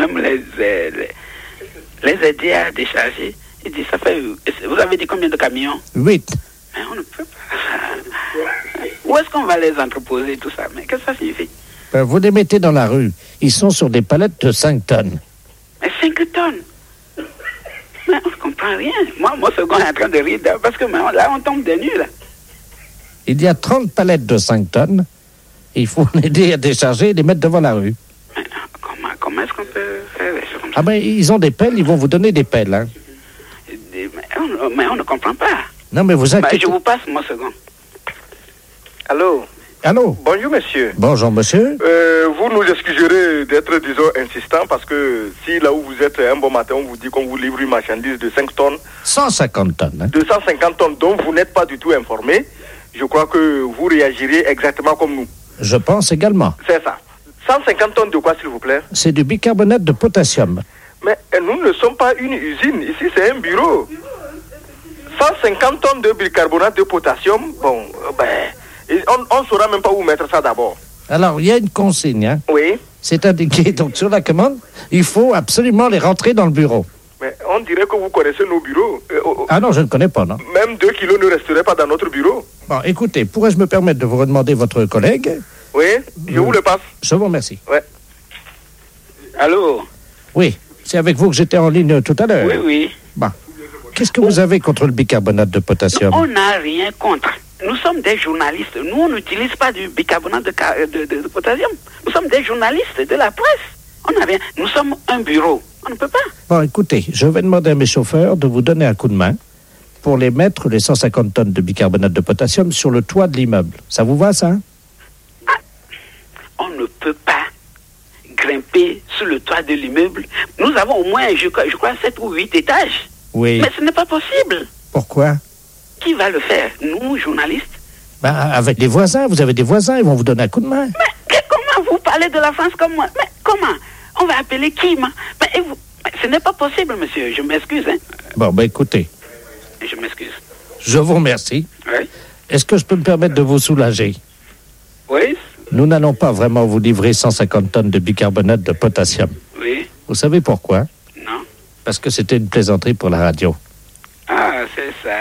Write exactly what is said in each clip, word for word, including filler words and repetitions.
même les, les, les aider à décharger. Il dit, ça fait... Vous avez dit combien de camions? Huit. Mais on ne peut pas. Où est-ce qu'on va les entreposer, tout ça? Mais qu'est-ce que ça signifie? Ben, vous les mettez dans la rue. Ils sont sur des palettes de cinq tonnes. Mais cinq tonnes? Mais on ne comprend rien. Moi, mon second est en train de rire parce que là, on tombe des nues, là. Il y a trente palettes de cinq tonnes. Il faut l'aider à décharger et les mettre devant la rue. Mais, comment comment est-ce qu'on peut faire des choses comme ça? Ah ben, ils ont des pelles, ils vont vous donner des pelles, hein. Mais on, mais on ne comprend pas. Non, mais vous inquiétez... Bah, je vous passe mon second. Allô? Allô? Bonjour, monsieur. Bonjour, monsieur. Euh, vous nous excuserez d'être, disons, insistant, parce que si là où vous êtes, un bon matin, on vous dit qu'on vous livre une marchandise de cinq tonnes... cent cinquante tonnes. Hein. deux cent cinquante tonnes dont vous n'êtes pas du tout informé, je crois que vous réagirez exactement comme nous. Je pense également. C'est ça. cent cinquante tonnes de quoi, s'il vous plaît? C'est du bicarbonate de potassium. Mais nous ne sommes pas une usine. Ici, c'est un bureau. cent cinquante tonnes de bicarbonate de potassium, bon, ben, on ne saura même pas où mettre ça d'abord. Alors, il y a une consigne, hein? Oui. C'est indiqué, donc sur la commande, il faut absolument les rentrer dans le bureau. Mais on dirait que vous connaissez nos bureaux. Euh, oh, ah non, je ne connais pas, non. Même deux kilos ne resteraient pas dans notre bureau. Bon, écoutez, pourrais-je me permettre de vous redemander votre collègue? Oui, je euh, vous le passe. Je vous remercie. Ouais. Allô? Oui, c'est avec vous que j'étais en ligne tout à l'heure. Oui, oui. Bon. Qu'est-ce que vous avez contre le bicarbonate de potassium? On n'a rien contre. Nous sommes des journalistes. Nous, on n'utilise pas du bicarbonate de, de, de, de potassium. Nous sommes des journalistes de la presse. On n'a rien. Nous sommes un bureau. On ne peut pas. Bon, écoutez, je vais demander à mes chauffeurs de vous donner un coup de main pour les mettre, les cent cinquante tonnes de bicarbonate de potassium, sur le toit de l'immeuble. Ça vous va, ça? Ah, on ne peut pas grimper sur le toit de l'immeuble. Nous avons au moins, je, je crois, sept ou huit étages. Oui. Mais ce n'est pas possible. Pourquoi? Qui va le faire? Nous, journalistes? Ben, avec les voisins. Vous avez des voisins, ils vont vous donner un coup de main. Mais comment vous parlez de la France comme moi? Mais comment? On va appeler qui? Mais, vous... mais ce n'est pas possible, monsieur. Je m'excuse. Hein? Bon, ben écoutez. Je m'excuse. Je vous remercie. Oui. Est-ce que je peux me permettre de vous soulager? Oui. Nous n'allons pas vraiment vous livrer cent cinquante tonnes de bicarbonate de potassium. Oui. Vous savez pourquoi? Non. Parce que c'était une plaisanterie pour la radio. Ah, c'est ça.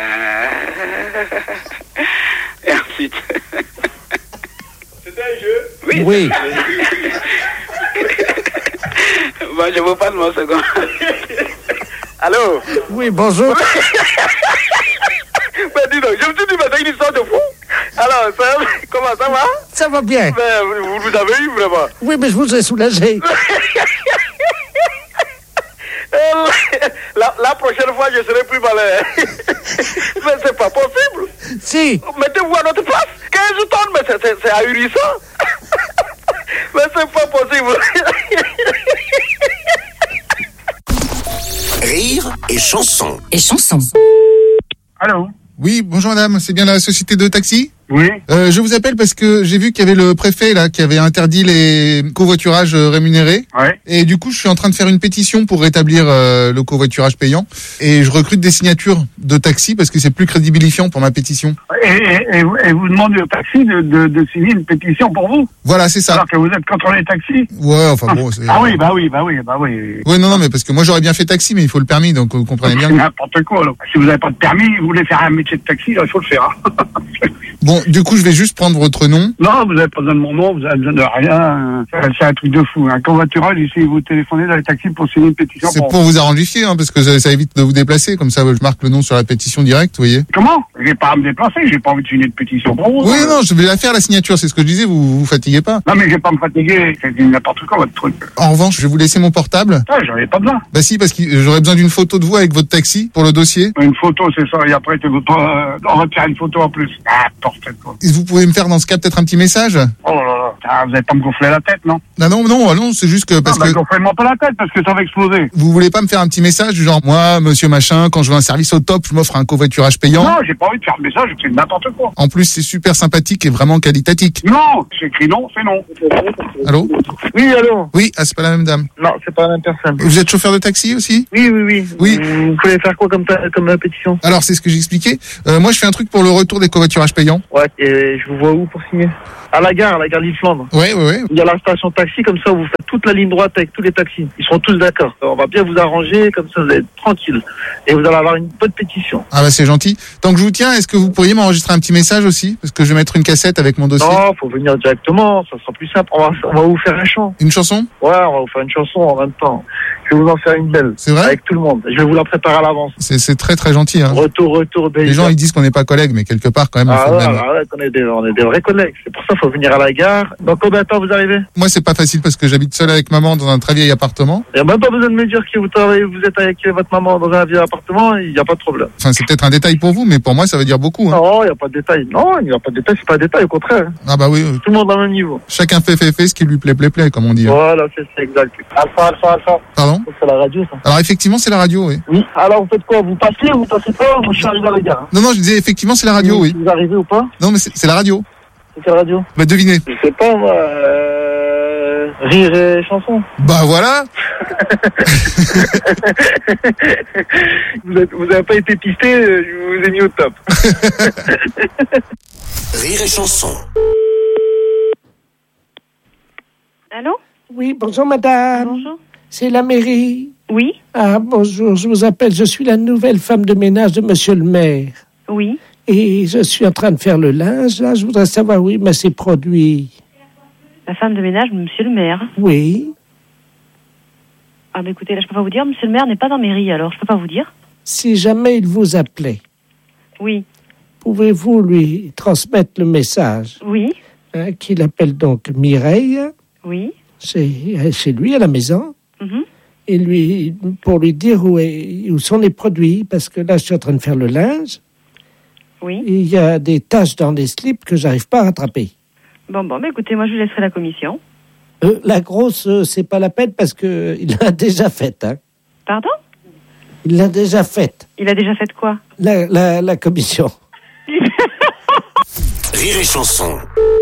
Et ensuite... C'était un jeu? Oui. Oui. Bon, je vous passe mon second. Allô? Oui, bonjour. Mais dis donc, je me suis dit, mais c'est une histoire de fou. Alors, ça, comment ça va? Ça va bien. Mais vous, vous avez eu vraiment? Oui, mais je vous ai soulagé. La, la prochaine fois, je serai plus malin. Mais c'est pas possible. Si. Mettez-vous à notre place. quinze tonnes, mais c'est, c'est, c'est ahurissant. Mais c'est pas possible. Rire et chanson. Et chanson. Allô? Oui, bonjour madame, c'est bien la société de taxi? Oui. Euh, je vous appelle parce que j'ai vu qu'il y avait le préfet là qui avait interdit les covoiturages euh, rémunérés. Ouais. Et du coup, je suis en train de faire une pétition pour rétablir euh, le covoiturage payant. Et je recrute des signatures de taxi parce que c'est plus crédibilifiant pour ma pétition. Et, et, et, vous, et vous demandez au taxi de, de, de signer une pétition pour vous? Voilà, c'est ça. Alors que vous êtes contre les taxis? Ouais, enfin bon, c'est... Ah oui, bah oui, bah oui, bah oui. Ouais, non, non, mais parce que moi j'aurais bien fait taxi, mais il faut le permis, donc vous comprenez bien. C'est n'importe quoi, là. Si vous n'avez pas de permis, vous voulez faire un métier de taxi, là, il faut le faire. Hein. Bon, du coup, je vais juste prendre votre nom. Non, vous n'avez pas besoin de mon nom, vous n'avez besoin de rien. C'est, c'est un truc de fou. Un covoiturage, ici, vous téléphonez dans les taxis pour signer une pétition. C'est pour, pour vous arrangifier, hein, parce que ça, ça évite de vous déplacer. Comme ça, je marque le nom sur la pétition directe, vous voyez. Comment? J'ai pas à me déplacer, j'ai pas envie de signer une pétition pour vous. Oui, hein. non, je vais la faire, la signature, c'est ce que je disais, vous vous fatiguez pas. Non, mais je vais pas me fatiguer, c'est n'importe quoi, votre truc. En revanche, je vais vous laisser mon portable. Ah, j'en ai pas besoin. Bah si, parce que j'aurais besoin d'une photo de vous avec votre taxi pour le dossier. Une photo, c'est ça, et après, tu veux pas, euh, on va te faire une photo en plus. N'importe quoi. Et vous pouvez me faire dans ce cas peut-être un petit message? Oh là là, ah, vous allez pas me gonfler la tête, non? Non, non, non, non, c'est juste que parce non, bah, que... gonflez-moi pas la tête, parce que ça va exploser. Vous voulez pas me faire un petit message du genre, moi, monsieur machin, quand je veux un service au top, je m'offre un covoiturage payant? Non, j'ai pas envie de faire un message, c'est n'importe quoi. En plus, c'est super sympathique et vraiment qualitatique. Non, j'écris non, c'est non. Allô? Oui, allô? Oui, ah, c'est pas la même dame. Non, c'est pas la même personne. Vous êtes chauffeur de taxi aussi? Oui, oui, oui. Oui. Vous voulez faire quoi comme, ta, comme la pétition? Alors, c'est ce que j'expliquais. Euh, moi, je fais un truc pour le retour des covoiturages payants. Ouais. Ouais, et je vous vois où pour signer? À la gare, à la gare Lille-Flandre. Ouais, ouais, ouais. Il y a la station taxi, comme ça vous faites toute la ligne droite avec tous les taxis. Ils seront tous d'accord. On va bien vous arranger, comme ça vous allez être tranquille. Et vous allez avoir une bonne pétition. Ah bah c'est gentil. Tant que je vous tiens, est-ce que vous pourriez m'enregistrer un petit message aussi? Parce que je vais mettre une cassette avec mon dossier. Non, faut venir directement, ça sera plus simple. On va, on va vous faire un chant. Une chanson? Ouais, on va vous faire une chanson en même temps. Je vais vous en faire une belle. C'est vrai? Avec tout le monde. Je vais vous la préparer à l'avance. C'est, c'est très très gentil. Hein. Retour, retour des Les gens ils disent qu'on n'est pas collègues, mais quelque part quand même. Ah on, ouais, fait le même. ah ouais, on est des, on est des vrais collègues. C'est pour ça qu'il faut venir à la gare. Dans combien de temps vous arrivez? Moi c'est pas facile parce que j'habite seul avec maman dans un très vieil appartement. Il n'y a même pas besoin de me dire que vous travaillez, vous êtes avec votre maman dans un vieux appartement, il n'y a pas de problème. Enfin c'est peut-être un détail pour vous, mais pour moi ça veut dire beaucoup. Hein. Non, il n'y a pas de détail. Non, il n'y a pas de détail, c'est pas un détail, au contraire. Ah bah oui. euh, Tout le monde à même niveau. Chacun fait fait fait ce qui lui plaît plaît plaît comme on dit. Hein. Voilà, c'est ça, exact. Alpha, alpha, alpha. Pardon? C'est la radio, ça. Alors effectivement c'est la radio, oui. Oui. Alors, vous faites quoi? Vous passez ou vous passez pas? Moi, je suis arrivé à la gare. Hein. Non non je disais effectivement c'est la radio, oui. Vous arrivez ou pas? Non mais c'est, c'est la radio. C'est quelle radio? Bah devinez. Je sais pas, moi. Euh... Rire et chanson. Bah voilà. Vous êtes, vous avez pas été pisté, je vous ai mis au top. Rire et chanson. Allô? Oui, bonjour madame. Bonjour. C'est la mairie. Oui? Ah, bonjour, je vous appelle, je suis la nouvelle femme de ménage de monsieur le maire. Oui. Et je suis en train de faire le linge, là, je voudrais savoir, oui, mais c'est produit. La femme de ménage, monsieur le maire. Oui. Ah bah écoutez, là je peux pas vous dire, monsieur le maire n'est pas dans mairie, alors je peux pas vous dire. Si jamais il vous appelait, Oui. pouvez-vous lui transmettre le message Oui. hein, qu'il appelle donc Mireille, Oui. c'est chez lui à la maison, Mhm. et lui, pour lui dire où, est, où sont les produits, parce que là je suis en train de faire le linge, Oui. et il y a des taches dans les slips que j'arrive pas à rattraper. Bon, bon, bah écoutez, moi je lui laisserai la commission. Euh, la grosse, euh, c'est pas la peine parce que il l'a déjà faite. Hein. Pardon? Il l'a déjà faite, Il a déjà fait quoi? la, la, la commission. Rire et chanson.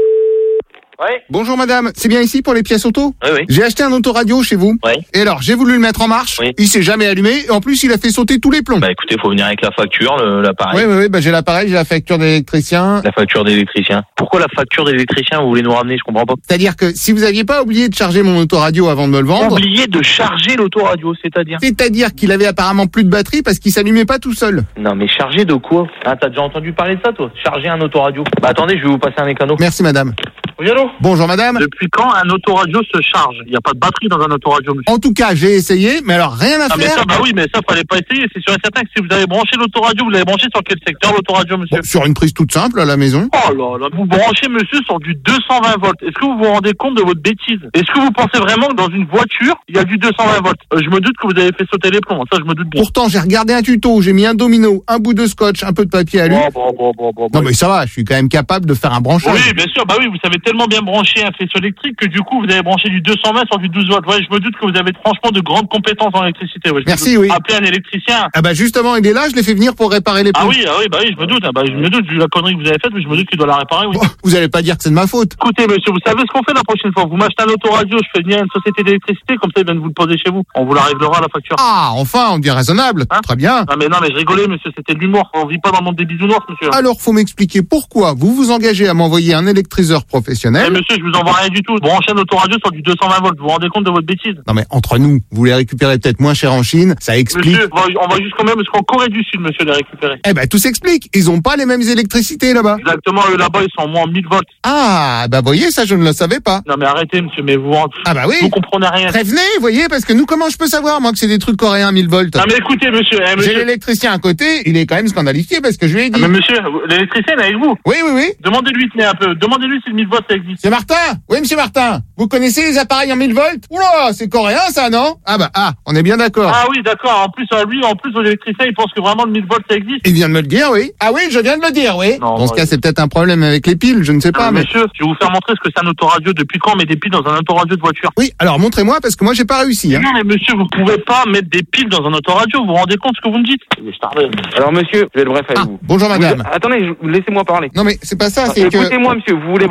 Ouais. Bonjour madame, c'est bien ici pour les pièces auto? Oui, oui. J'ai acheté un autoradio chez vous. Oui. Et alors, j'ai voulu le mettre en marche. Oui. Il s'est jamais allumé. Et en plus, il a fait sauter tous les plombs. Bah écoutez, faut venir avec la facture, le- l'appareil. Oui, oui, oui. Bah, j'ai l'appareil, j'ai la facture d'électricien. La facture d'électricien. Pourquoi la facture d'électricien, vous voulez nous ramener? Je comprends pas. C'est-à-dire que si vous aviez pas oublié de charger mon autoradio avant de me le vendre, Oubliez de charger l'autoradio, c'est-à-dire? c'est-à-dire qu'il avait apparemment plus de batterie parce qu'il s'allumait pas tout seul. Non mais charger de quoi? Hein, t'as déjà entendu parler de ça, toi? Charger un autoradio. Bah attendez, je vais vous passer un mécano. Merci madame. Oui, allô? Bonjour madame. Depuis quand un autoradio se charge? Il n'y a pas de batterie dans un autoradio, monsieur. En tout cas, j'ai essayé, mais alors rien à Ah mais faire. ça, bah oui, mais ça, fallait pas essayer. C'est sûr et certain que si vous avez branché l'autoradio, vous l'avez branché sur quel secteur, l'autoradio, monsieur? Bon, sur une prise toute simple à la maison. Oh là là, vous branchez, monsieur, sur du deux cent vingt volts. Est-ce que vous vous rendez compte de votre bêtise? Est-ce que vous pensez vraiment que dans une voiture, il y a du deux cent vingt volts? Euh, je me doute que vous avez fait sauter les plombs. Ça, je me doute bien. Pourtant, j'ai regardé un tuto, j'ai mis un domino, un bout de scotch, un peu de papier alu. Bon, bon, bon, bon, bon, Non bon. mais ça va, je suis quand même capable de faire un branchage. Oui, bien sûr, bah oui, vous savez tellement bien brancher un faisceau électrique que du coup, vous avez branché du deux cent vingt sur du douze volts. Ouais, je me doute que vous avez franchement de grandes compétences en électricité. Ouais, je me Merci, doute. oui. Appelez un électricien. Ah bah justement, il est là, je l'ai fait venir pour réparer les Ah plombs. oui, ah oui, bah oui, je me doute. Ah bah, je me doute, vu la connerie que vous avez faite, mais je me doute qu'il doit la réparer, oui. Bon, vous allez pas dire que c'est de ma faute. Écoutez, monsieur, vous savez ce qu'on fait la prochaine fois? Vous m'achetez un autoradio, je fais venir une société d'électricité, comme ça, ils viennent vous le poser chez vous. On vous la réglera, la facture. Ah, enfin, on devient raisonnable. Hein Très bien. Non, mais non, mais je rigolais, monsieur, c'était de l'humour. On vit pas dans le monde des bisounours, monsieur. Alors, faut m'expliquer pourquoi vous vous engagez à m'envoyer un électriseur Eh, professionnel. monsieur, je vous envoie rien du tout. Branchez un autoradio sur du deux cent vingt volts. Vous vous rendez compte de votre bêtise? Non mais entre nous, vous les récupérez peut-être moins cher en Chine, ça explique. Monsieur, on va, on va jusqu'au même jusqu'en Corée du Sud, monsieur, les récupérer. Eh ben tout s'explique, ils ont pas les mêmes électricités là-bas. Exactement, eux là-bas, ils sont au moins en mille volts. Ah, bah voyez, ça je ne le savais pas. Non, mais arrêtez, monsieur, mais vous, Ah bah oui. vous comprenez rien. Prévenez, voyez, parce que nous, comment je peux savoir, moi, que c'est des trucs coréens mille volts? Non, mais écoutez, monsieur, eh, J'ai monsieur. l'électricien à côté, il est quand même scandalifié parce que je lui ai Ah, dit. mais monsieur, vous- l'électricien est avec vous. Oui, oui, oui. Demandez-lui, tenez un peu. Demandez-lui si le mille volts ça existe. C'est Martin? Oui, monsieur Martin. Vous connaissez les appareils en mille volts? Oula, c'est coréen ça, non? Ah bah, ah, on est bien d'accord. Ah oui, d'accord. En plus, euh, lui, en plus, l'électricien, il pense que vraiment le mille volts ça existe. Il vient de me le dire, oui. Ah oui, je viens de le dire, oui. Non, Dans ce ouais. cas, c'est peut-être un problème avec les piles, je ne sais pas, Ah, mais... monsieur, je vais vous faire montrer ce que c'est un autoradio. Depuis quand on met des piles dans un autoradio de voiture? Oui, alors montrez-moi, parce que moi, j'ai pas réussi, hein. Non, mais monsieur, vous pouvez pas mettre des piles dans un autoradio. Vous vous rendez compte de ce que vous me dites? Je t'arrête. Alors monsieur, je vais être bref avec Ah, vous. bonjour madame. Vous- attendez, je- laissez-moi parler. Non mais c'est pas ça, c'est que... Écoutez-moi monsieur, vous voulez brancher quel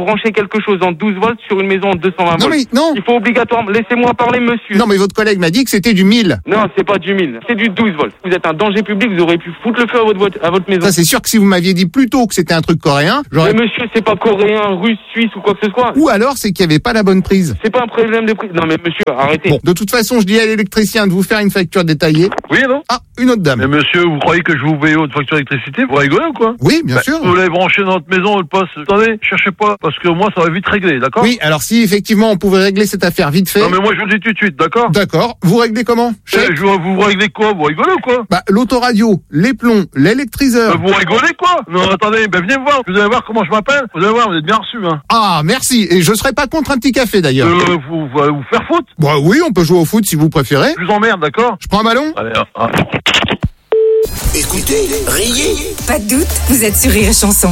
quelque chose en douze volts sur une maison en deux cent vingt Non, volts. mais non. Il faut obligatoirement... Laissez-moi parler, monsieur. Non, mais votre collègue m'a dit que c'était du mille. Non, c'est pas du mille. C'est du douze volts. Vous êtes un danger public, vous aurez pu foutre le feu à votre, vo- à votre maison. Ça, c'est sûr que si vous m'aviez dit plus tôt que c'était un truc coréen, j'aurais... Mais monsieur, c'est pas coréen, russe, suisse ou quoi que ce soit. Ou alors, c'est qu'il n'y avait pas la bonne prise. C'est pas un problème de prix. Non, mais monsieur, arrêtez. Bon, de toute façon, je dis à l'électricien de vous faire une facture détaillée. Oui, non? Ah, une autre dame. Mais monsieur, vous croyez que je vous paye votre facture d'électricité? Vous rigolez ou quoi? Oui, bien Bah, sûr. Vous l'avez branché dans notre maison, le poste. Attendez, cherchez pas, parce que moi, ça va vite régler, d'accord? Oui, alors si effectivement on pouvait régler cette affaire vite fait. Non, mais moi, je vous le dis tout de suite, d'accord? D'accord. Vous réglez comment? Chèque? Eh, je, vous réglez quoi? Vous rigolez ou quoi? Bah, l'autoradio, les plombs, l'électriseur. Bah, vous rigolez quoi? Non, attendez, bah, venez me voir. Vous allez voir comment je m'appelle. Vous allez voir, vous êtes bien reçu, hein. Ah, merci. Et je serais pas contre un petit café d'ailleurs. Euh, vous, vous, vous faire foutre? Bah oui, on peut jouer au foot si vous préférez. Je vous emmerde, d'accord? Je prends un ballon? Allez, ah, ah. Écoutez, riez. Pas de doute, vous êtes sur Rire et Chanson.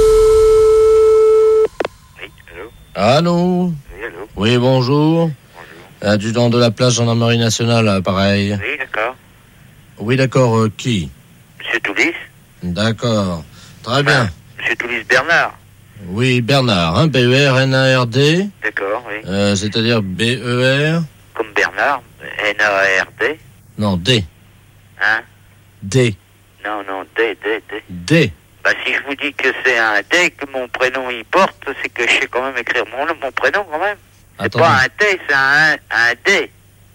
Allô? Oui, allô. Oui, bonjour. Adjudant de la place gendarmerie nationale, pareil. Oui, d'accord. Oui, d'accord, euh, qui? Monsieur Toulis. D'accord. Très bien. Monsieur Toulis Bernard. Oui, Bernard, hein, B E R N A R D. D'accord, oui. Euh, c'est-à-dire B E R? Comme Bernard, N A R D. Non, D. Hein? D. Non, non, D, D, D. D. Bah, si je vous dis que c'est un D que mon prénom y porte, c'est que je sais quand même écrire mon nom, mon prénom quand même. C'est Attendez. pas un T, c'est un, un D.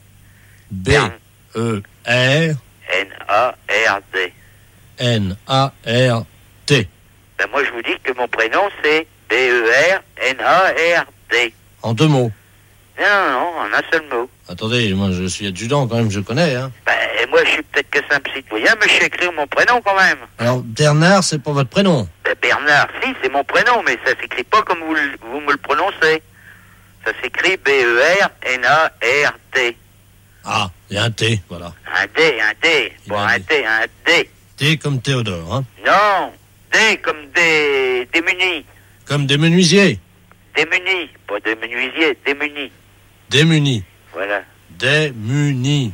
B E R N A R D. N A R T. Ben, moi, je vous dis que mon prénom, c'est B E R N A R D. En deux mots. Non, non, non, en un seul mot. Attendez, moi je suis adjudant quand même, je connais, hein. Ben, et moi, je suis peut-être que simple citoyen, mais je sais écrire mon prénom quand même. Alors, Bernard, c'est pas votre prénom. Ben, Bernard, si, c'est mon prénom, mais ça s'écrit pas comme vous, le- vous me le prononcez. Ça s'écrit B E R N A R D. Ah, il y a un T, voilà. Un D, un D. Bon, un D, un D. T comme Théodore, hein. Non, D comme des démunis. Comme des menuisiers. Démunis, pas des menuisiers, démunis. Démunis. Voilà. Démunis.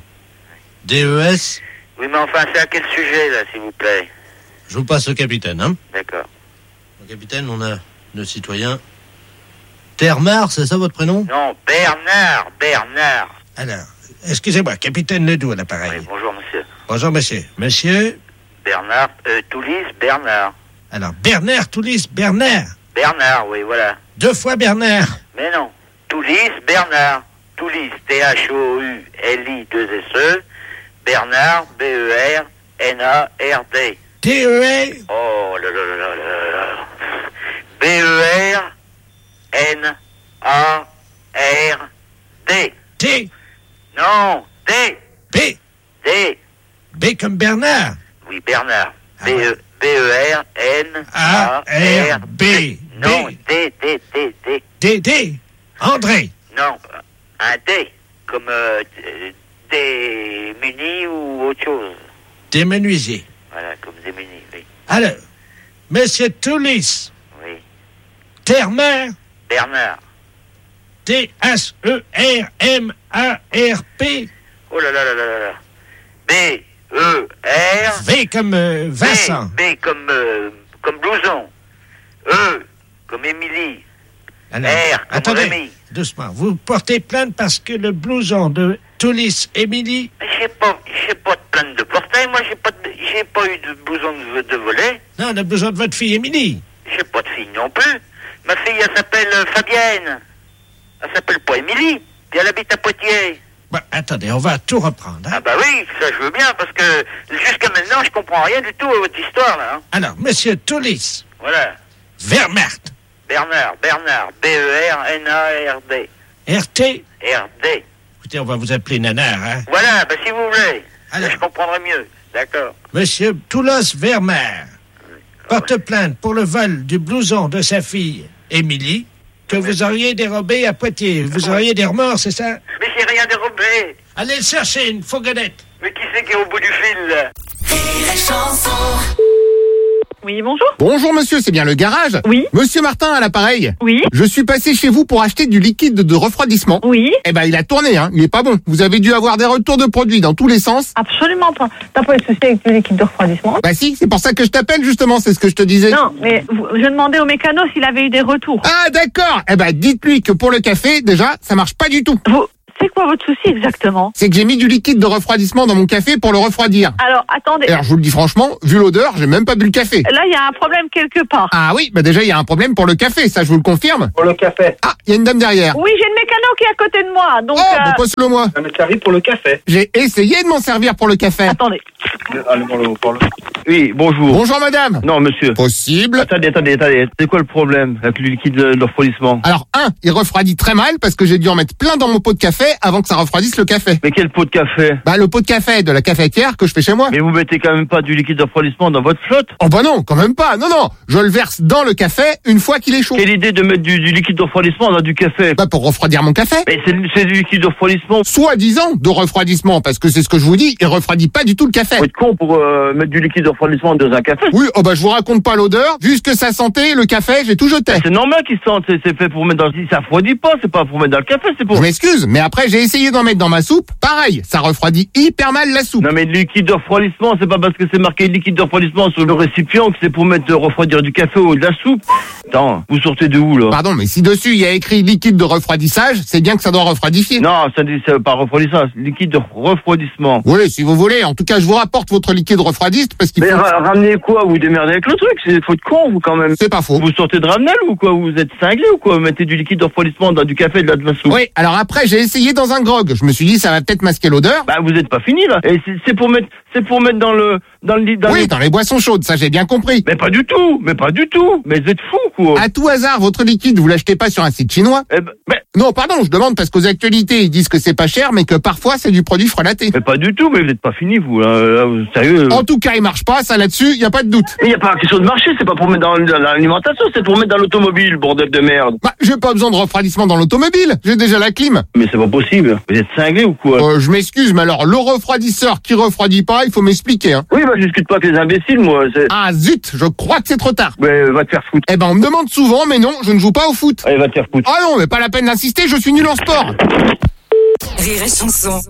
D E S. Oui, mais enfin, c'est à quel sujet, là, s'il vous plaît? Je vous passe au capitaine, hein. D'accord. Au capitaine, on a le citoyen Termar, c'est ça votre prénom? Non, Bernard, Bernard. Alors, excusez-moi, capitaine Ledoux à l'appareil. Oui, bonjour, monsieur. Bonjour, monsieur. Monsieur? Bernard, euh, Toulis, Bernard. Alors, Bernard, Toulis, Bernard. Bernard, oui, voilà. Deux fois Bernard. Mais non. Toulis, Bernard. Toulis, T H O U L I deux S E. Bernard, B E R N A R D. T E R. Oh là là là là là là. B E R N A R D. T. Non, D. B. D. B comme Bernard. Oui, Bernard. Ah B E B E R N A R B. Non, D, D, D, D. D, D. André. Non, un D. Comme euh, des munis ou autre chose. Des menuisiers. Voilà, comme des munis, oui. Alors, monsieur Toulis. Oui. Termer. Bernard. T H E R M A R P. Oh là là là là là là. B E R. V comme euh, Vincent. B, B comme, euh, comme blouson. E comme Émilie. Alors, R comme attendez, Rémi. doucement. Vous portez plainte parce que le blouson de Toulis Émilie. Mais j'ai pas, j'ai pas de plainte de portail. Moi, j'ai pas, de- j'ai pas eu de blouson de, de volet. Non, on a besoin de votre fille Émilie. J'ai pas de fille non plus. Ma fille, elle s'appelle euh, Fabienne. Elle s'appelle pas Émilie. Puis elle habite à Poitiers. Bon, attendez, on va tout reprendre. hein. Ah bah oui, ça je veux bien, parce que jusqu'à maintenant, je comprends rien du tout à votre histoire, là. hein. Alors, monsieur Toulis. Voilà. Wehrmacht. Bernard, Bernard, B E R N A R D. R T. R D. Écoutez, on va vous appeler Nanar, hein. Voilà, bah si vous voulez. Alors. Là, je comprendrai mieux. D'accord. Monsieur Toulos Wehrmacht porte plainte pour le vol du blouson de sa fille, Émilie, que vous auriez dérobé à Poitiers. Vous auriez des remords, c'est ça? Mais j'ai rien dérobé. Allez le chercher, une fourgonnette. Mais qui c'est qui est au bout du fil, là? Oui, bonjour. Bonjour monsieur, c'est bien le garage? Oui. Monsieur Martin à l'appareil? Oui. Je suis passé chez vous pour acheter du liquide de refroidissement. Oui. Eh ben il a tourné, hein, il est pas bon. Vous avez dû avoir des retours de produits dans tous les sens. Absolument pas. T'as pas eu de souci avec le liquide de refroidissement? Bah si, c'est pour ça que je t'appelle justement, c'est ce que je te disais. Non, mais vous- je demandais au mécano s'il avait eu des retours. Ah d'accord. Eh ben dites-lui que pour le café, déjà, ça marche pas du tout. Vous, c'est quoi votre souci exactement? C'est que j'ai mis du liquide de refroidissement dans mon café pour le refroidir. Alors, attendez. Alors je vous le dis franchement, vu l'odeur, j'ai même pas bu le café. Là, il y a un problème quelque part. Ah oui, bah déjà il y a un problème pour le café, ça je vous le confirme. Pour le café. Ah, il y a une dame derrière. Oui, j'ai le mécano qui est à côté de moi, donc... Oh, euh, bah passe-le moi. Ça m'est servi pour le café. J'ai essayé de m'en servir pour le café. Attendez. Allez, pour le, pour le... Oui, bonjour. Bonjour madame. Non, monsieur. Possible. Attendez, attendez, attendez. C'est quoi le problème avec le liquide de, de refroidissement? Alors un, il refroidit très mal parce que j'ai dû en mettre plein dans mon pot de café avant que ça refroidisse le café. Mais quel pot de café? Bah le pot de café de la cafetière que je fais chez moi. Mais vous mettez quand même pas du liquide de refroidissement dans votre flotte? Oh bah non, quand même pas. Non non, je le verse dans le café une fois qu'il est chaud. Quelle idée de mettre du, du liquide de refroidissement dans du café? Bah pour refroidir mon café. Mais c'est c'est du liquide de refroidissement. Soi-disant de refroidissement parce que c'est ce que je vous dis, il refroidit pas du tout le café. Faut être con pour euh, mettre du liquide de refroidissement dans un café. Oui, oh bah je vous raconte pas l'odeur, vu ce que ça sentait, le café, j'ai tout jeté. C'est normal qu'il sente, c'est c'est fait pour mettre dans... Ça refroidit pas, c'est pas pour mettre dans le café, c'est pour... Je m'excuse, mais après j'ai essayé d'en mettre dans ma soupe, pareil, ça refroidit hyper mal la soupe. Non mais le liquide de refroidissement, c'est pas parce que c'est marqué liquide de refroidissement sur le récipient que c'est pour mettre de refroidir du café ou de la soupe. Attends, vous sortez de où là? Pardon, mais si dessus il y a écrit liquide de refroidissage, c'est bien que ça doit refroidifier. Non, ça dit c'est pas refroidissage, liquide de refroidissement. Oui, si vous voulez, en tout cas je vous rapporte votre liquide refroidiste parce qu'il Mais faut... ra- ramenez quoi? Vous démerdez avec le truc, c'est faut être con vous quand même. C'est pas faux. Vous sortez de Ramnel ou quoi? Vous êtes cinglé ou quoi? Vous mettez du liquide de refroidissement dans du café et de la, de la soupe. Oui, alors après j'ai essayé dans un grog, je me suis dit ça va peut-être masquer l'odeur. Bah vous êtes pas fini là. Et c'est c'est pour mettre c'est pour mettre dans le dans le dans Oui, les- dans les boissons chaudes, ça j'ai bien compris. Mais pas du tout, mais pas du tout. Mais vous êtes fou quoi. À tout hasard, votre liquide, vous l'achetez pas sur un site chinois? Eh ben, mais, Non, pardon, je demande parce qu'aux actualités, ils disent que c'est pas cher, mais que parfois c'est du produit frelaté. mais pas du tout, mais vous êtes pas fini vous là, là, vous- sérieux. En tout cas, il marche pas, ça là-dessus, y a pas de doute. Mais y a pas question de marché, c'est pas pour mettre dans, dans l'alimentation, c'est pour mettre dans l'automobile, bordel de merde. Bah, j'ai pas besoin de refroidissement dans l'automobile, j'ai déjà la clim. Mais c'est pas possible. Vous êtes cinglé ou quoi? Euh, je m'excuse, mais alors le refroidisseur qui refroidit pas, il faut m'expliquer, hein. Oui, bah je discute pas avec les imbéciles, moi. c'est- Ah zut, je crois que c'est trop tard. Ouais, va te faire foutre. Eh ben, on me demande souvent, mais non, je ne joue pas au foot. Allez, va te faire foutre. Ah non, mais pas la peine d'insister, je suis nul en sport. Rire et chanson.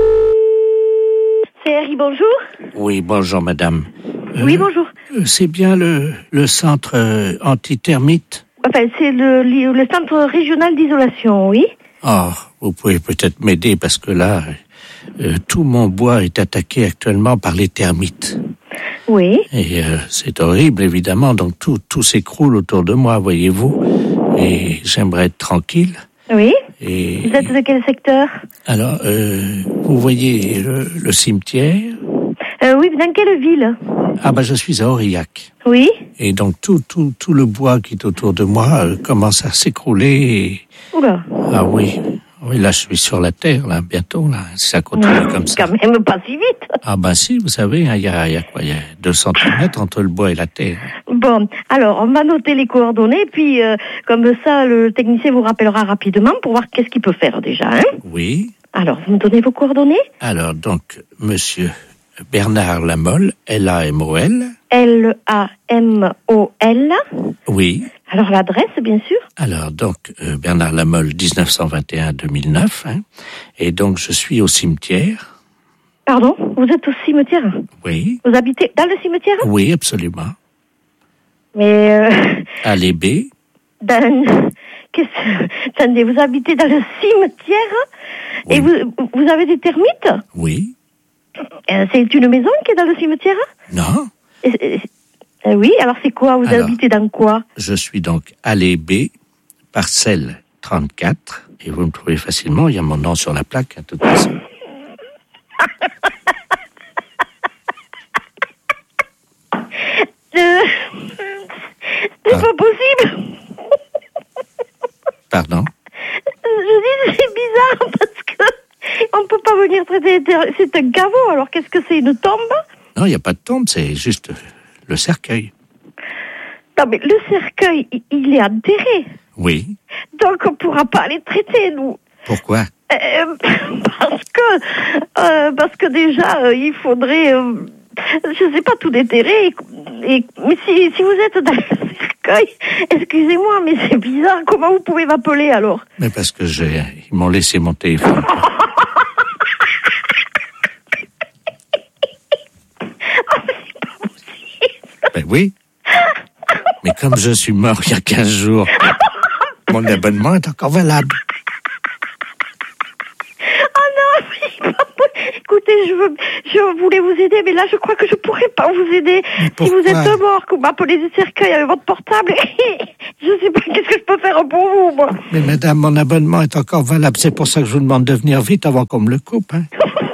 C'est Harry, bonjour. Oui, bonjour, madame. Oui, bonjour. Euh, C'est bien le, le centre euh, antithermite? Enfin, c'est le, li- le centre régional d'isolation, oui. Ah, vous pouvez peut-être m'aider parce que là, euh, tout mon bois est attaqué actuellement par les termites. Oui. Et euh, c'est horrible, évidemment, donc tout, tout s'écroule autour de moi, voyez-vous. Et j'aimerais être tranquille. Oui. Et Vous êtes de quel secteur? alors, euh, vous voyez le, le cimetière? euh, Oui, dans quelle ville? Ah ben, je suis à Aurillac. Oui. Et donc tout, tout, tout le bois qui est autour de moi euh, commence à s'écrouler. Et... Oula. Ah oui, oui, là je suis sur la terre, là, bientôt, là, si ça continue comme ça. Quand même pas si vite. Ah ben si, vous savez, hein, il y, a, il y a quoi, il y a deux centimètres entre le bois et la terre. Bon, alors, on va noter les coordonnées, puis euh, comme ça, le technicien vous rappellera rapidement pour voir qu'est-ce qu'il peut faire déjà. Hein. Oui, Alors, vous me donnez vos coordonnées? alors donc, monsieur Bernard Lamolle, L A M O L, L A M O L. oui. Alors, l'adresse, bien sûr. Alors donc, euh, Bernard Lamolle, dix-neuf cent vingt et un à deux mille neuf, hein, et donc je suis au cimetière, Pardon? Vous êtes au cimetière? oui, Vous habitez dans le cimetière? oui, absolument, Mais, euh, à l'Ébé, dans... Qu'est-ce... Attendez, vous habitez dans le cimetière? Et vous, vous avez des termites? oui, Euh, C'est une maison qui est dans le cimetière? non. Et- et- euh, Oui, alors c'est quoi? Vous Alors. habitez dans quoi? Je suis donc allée B, parcelle trente-quatre, et vous me trouvez facilement, il y a mon nom sur la plaque, à toute façon. Euh, C'est pas possible. Pardon? Je dis c'est bizarre parce que on peut pas venir traiter. des- C'est un caveau. Alors qu'est-ce que c'est, une tombe? Non, il n'y a pas de tombe, c'est juste le cercueil. Non mais le cercueil, il- il est enterré. Oui. Donc on pourra pas les traiter, nous. Pourquoi? Euh, parce que euh, parce que déjà euh, il faudrait, euh, je sais pas, tout déterrer et, et, mais si, si vous êtes dans le cercueil, excusez-moi, mais c'est bizarre. Comment vous pouvez m'appeler alors? Mais parce que j'ai, ils m'ont laissé mon téléphone. Ben oui. Mais comme je suis mort il y a quinze jours, mon abonnement est encore valable. Oh non, c'est pas possible. Écoutez, je veux, je voulais vous aider, mais là, je crois que je pourrais pas vous aider. Si vous êtes mort, que vous m'appelez du cercueil avec votre portable, je sais pas qu'est-ce que je peux faire pour vous, moi. Mais madame, mon abonnement est encore valable. C'est pour ça que je vous demande de venir vite avant qu'on me le coupe, hein.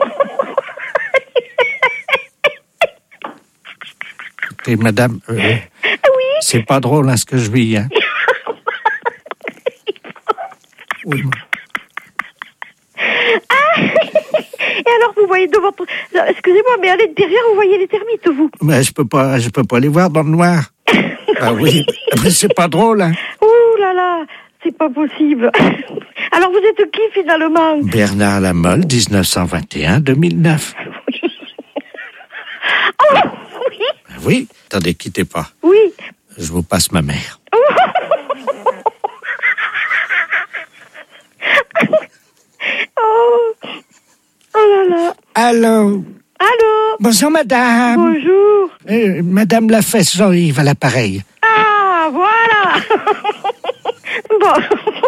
Et madame, euh, oui. C'est pas drôle hein, ce que je vis. Hein. Oui. Ah, et alors vous voyez de votre, excusez-moi, mais allez derrière, vous voyez les termites, vous. Mais je peux pas, je peux pas les voir dans le noir. Ah oui, mais c'est pas drôle. Hein. Ouh là là, c'est pas possible. Alors vous êtes qui finalement? Bernard Lamolle, dix-neuf cent vingt et un à deux mille neuf. Oui. Oh. Oui, attendez, quittez pas. Oui. Je vous passe ma mère. Oh. Oh là là. Allô. Allô. Bonjour, madame. Bonjour. Euh, madame Lafesse Jean-Yves à l'appareil. Ah, voilà. Bon.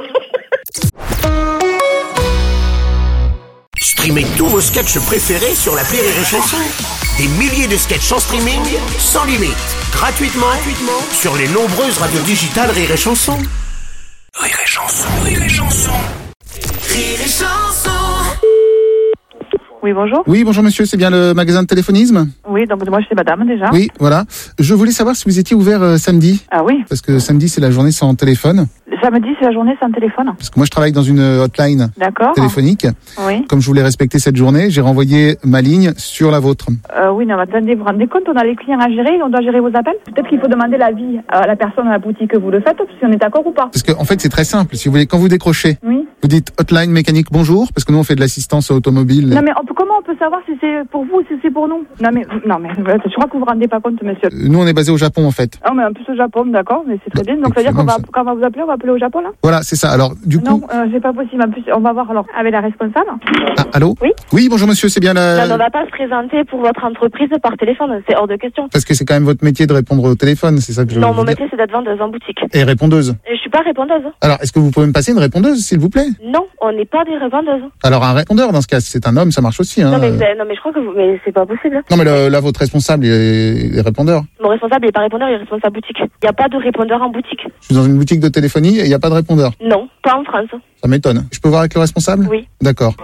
Streamez tous vos sketchs préférés sur l'appli Rire et Chanson. Des milliers de sketchs en streaming, sans limite, gratuitement, gratuitement sur les nombreuses radios digitales Rire et Chanson. Rire et Chanson, Rire et Chanson. Rire et Chanson. Oui, bonjour. Oui, bonjour monsieur, c'est bien le magasin de téléphonisme? Oui, donc moi je suis madame déjà. Oui, voilà. Je voulais savoir si vous étiez ouvert euh, samedi. Ah oui. Parce que samedi, c'est la journée sans téléphone. Samedi, c'est la journée sans téléphone. Parce que moi, je travaille dans une hotline D'accord. téléphonique. Oui. Comme je voulais respecter cette journée, j'ai renvoyé ma ligne sur la vôtre. Euh, oui, non, mais attendez, vous vous rendez compte, on a les clients à gérer, on doit gérer vos appels. Peut-être qu'il faut demander l'avis à la personne à la boutique que vous le faites, si on est d'accord ou pas. Parce qu'en en fait, c'est très simple. Si vous voulez, quand vous décrochez, oui. vous dites hotline mécanique bonjour, parce que nous, on fait de l'assistance automobile. Non, mais on peut, comment on peut savoir si c'est pour vous ou si c'est pour nous? Non, mais, non, mais je crois que vous vous rendez pas compte, monsieur. Nous, on est basé au Japon, en fait. Ah, mais en plus au Japon, d'accord, mais c'est très bien. Donc, ça veut dire qu'on va, quand on va vous appeler, on va appeler au Japon, là? Voilà, c'est ça. Alors, du coup. Non, euh, c'est pas possible. En plus, on va voir alors avec la responsable. Ah, allô? Oui. Oui, bonjour monsieur, c'est bien la. Non, on va pas se présenter pour votre entreprise par téléphone, c'est hors de question. Parce que c'est quand même votre métier de répondre au téléphone, c'est ça que je veux Non, vous mon dire. métier c'est d'être vendeuse en boutique. Et répondeuse. Et je suis pas répondeuse. Alors, est-ce que vous pouvez me passer une répondeuse, s'il vous plaît? Non, on n'est pas des répondeuses. Alors, un répondeur, dans ce cas, si c'est un homme, ça marche aussi, hein. Non, mais, vous avez- non, mais je crois que vous, mais c'est pas possible. Non, mais le- là, votre responsable, il est, il est répondeur. Mon responsable il est pas répondeur, il est responsable boutique. Il n'y a pas de répondeur en boutique. Je suis dans une boutique de téléphonie et il n'y a pas de répondeur. Non, pas en France. Ça m'étonne. Je peux voir avec le responsable? Oui. D'accord.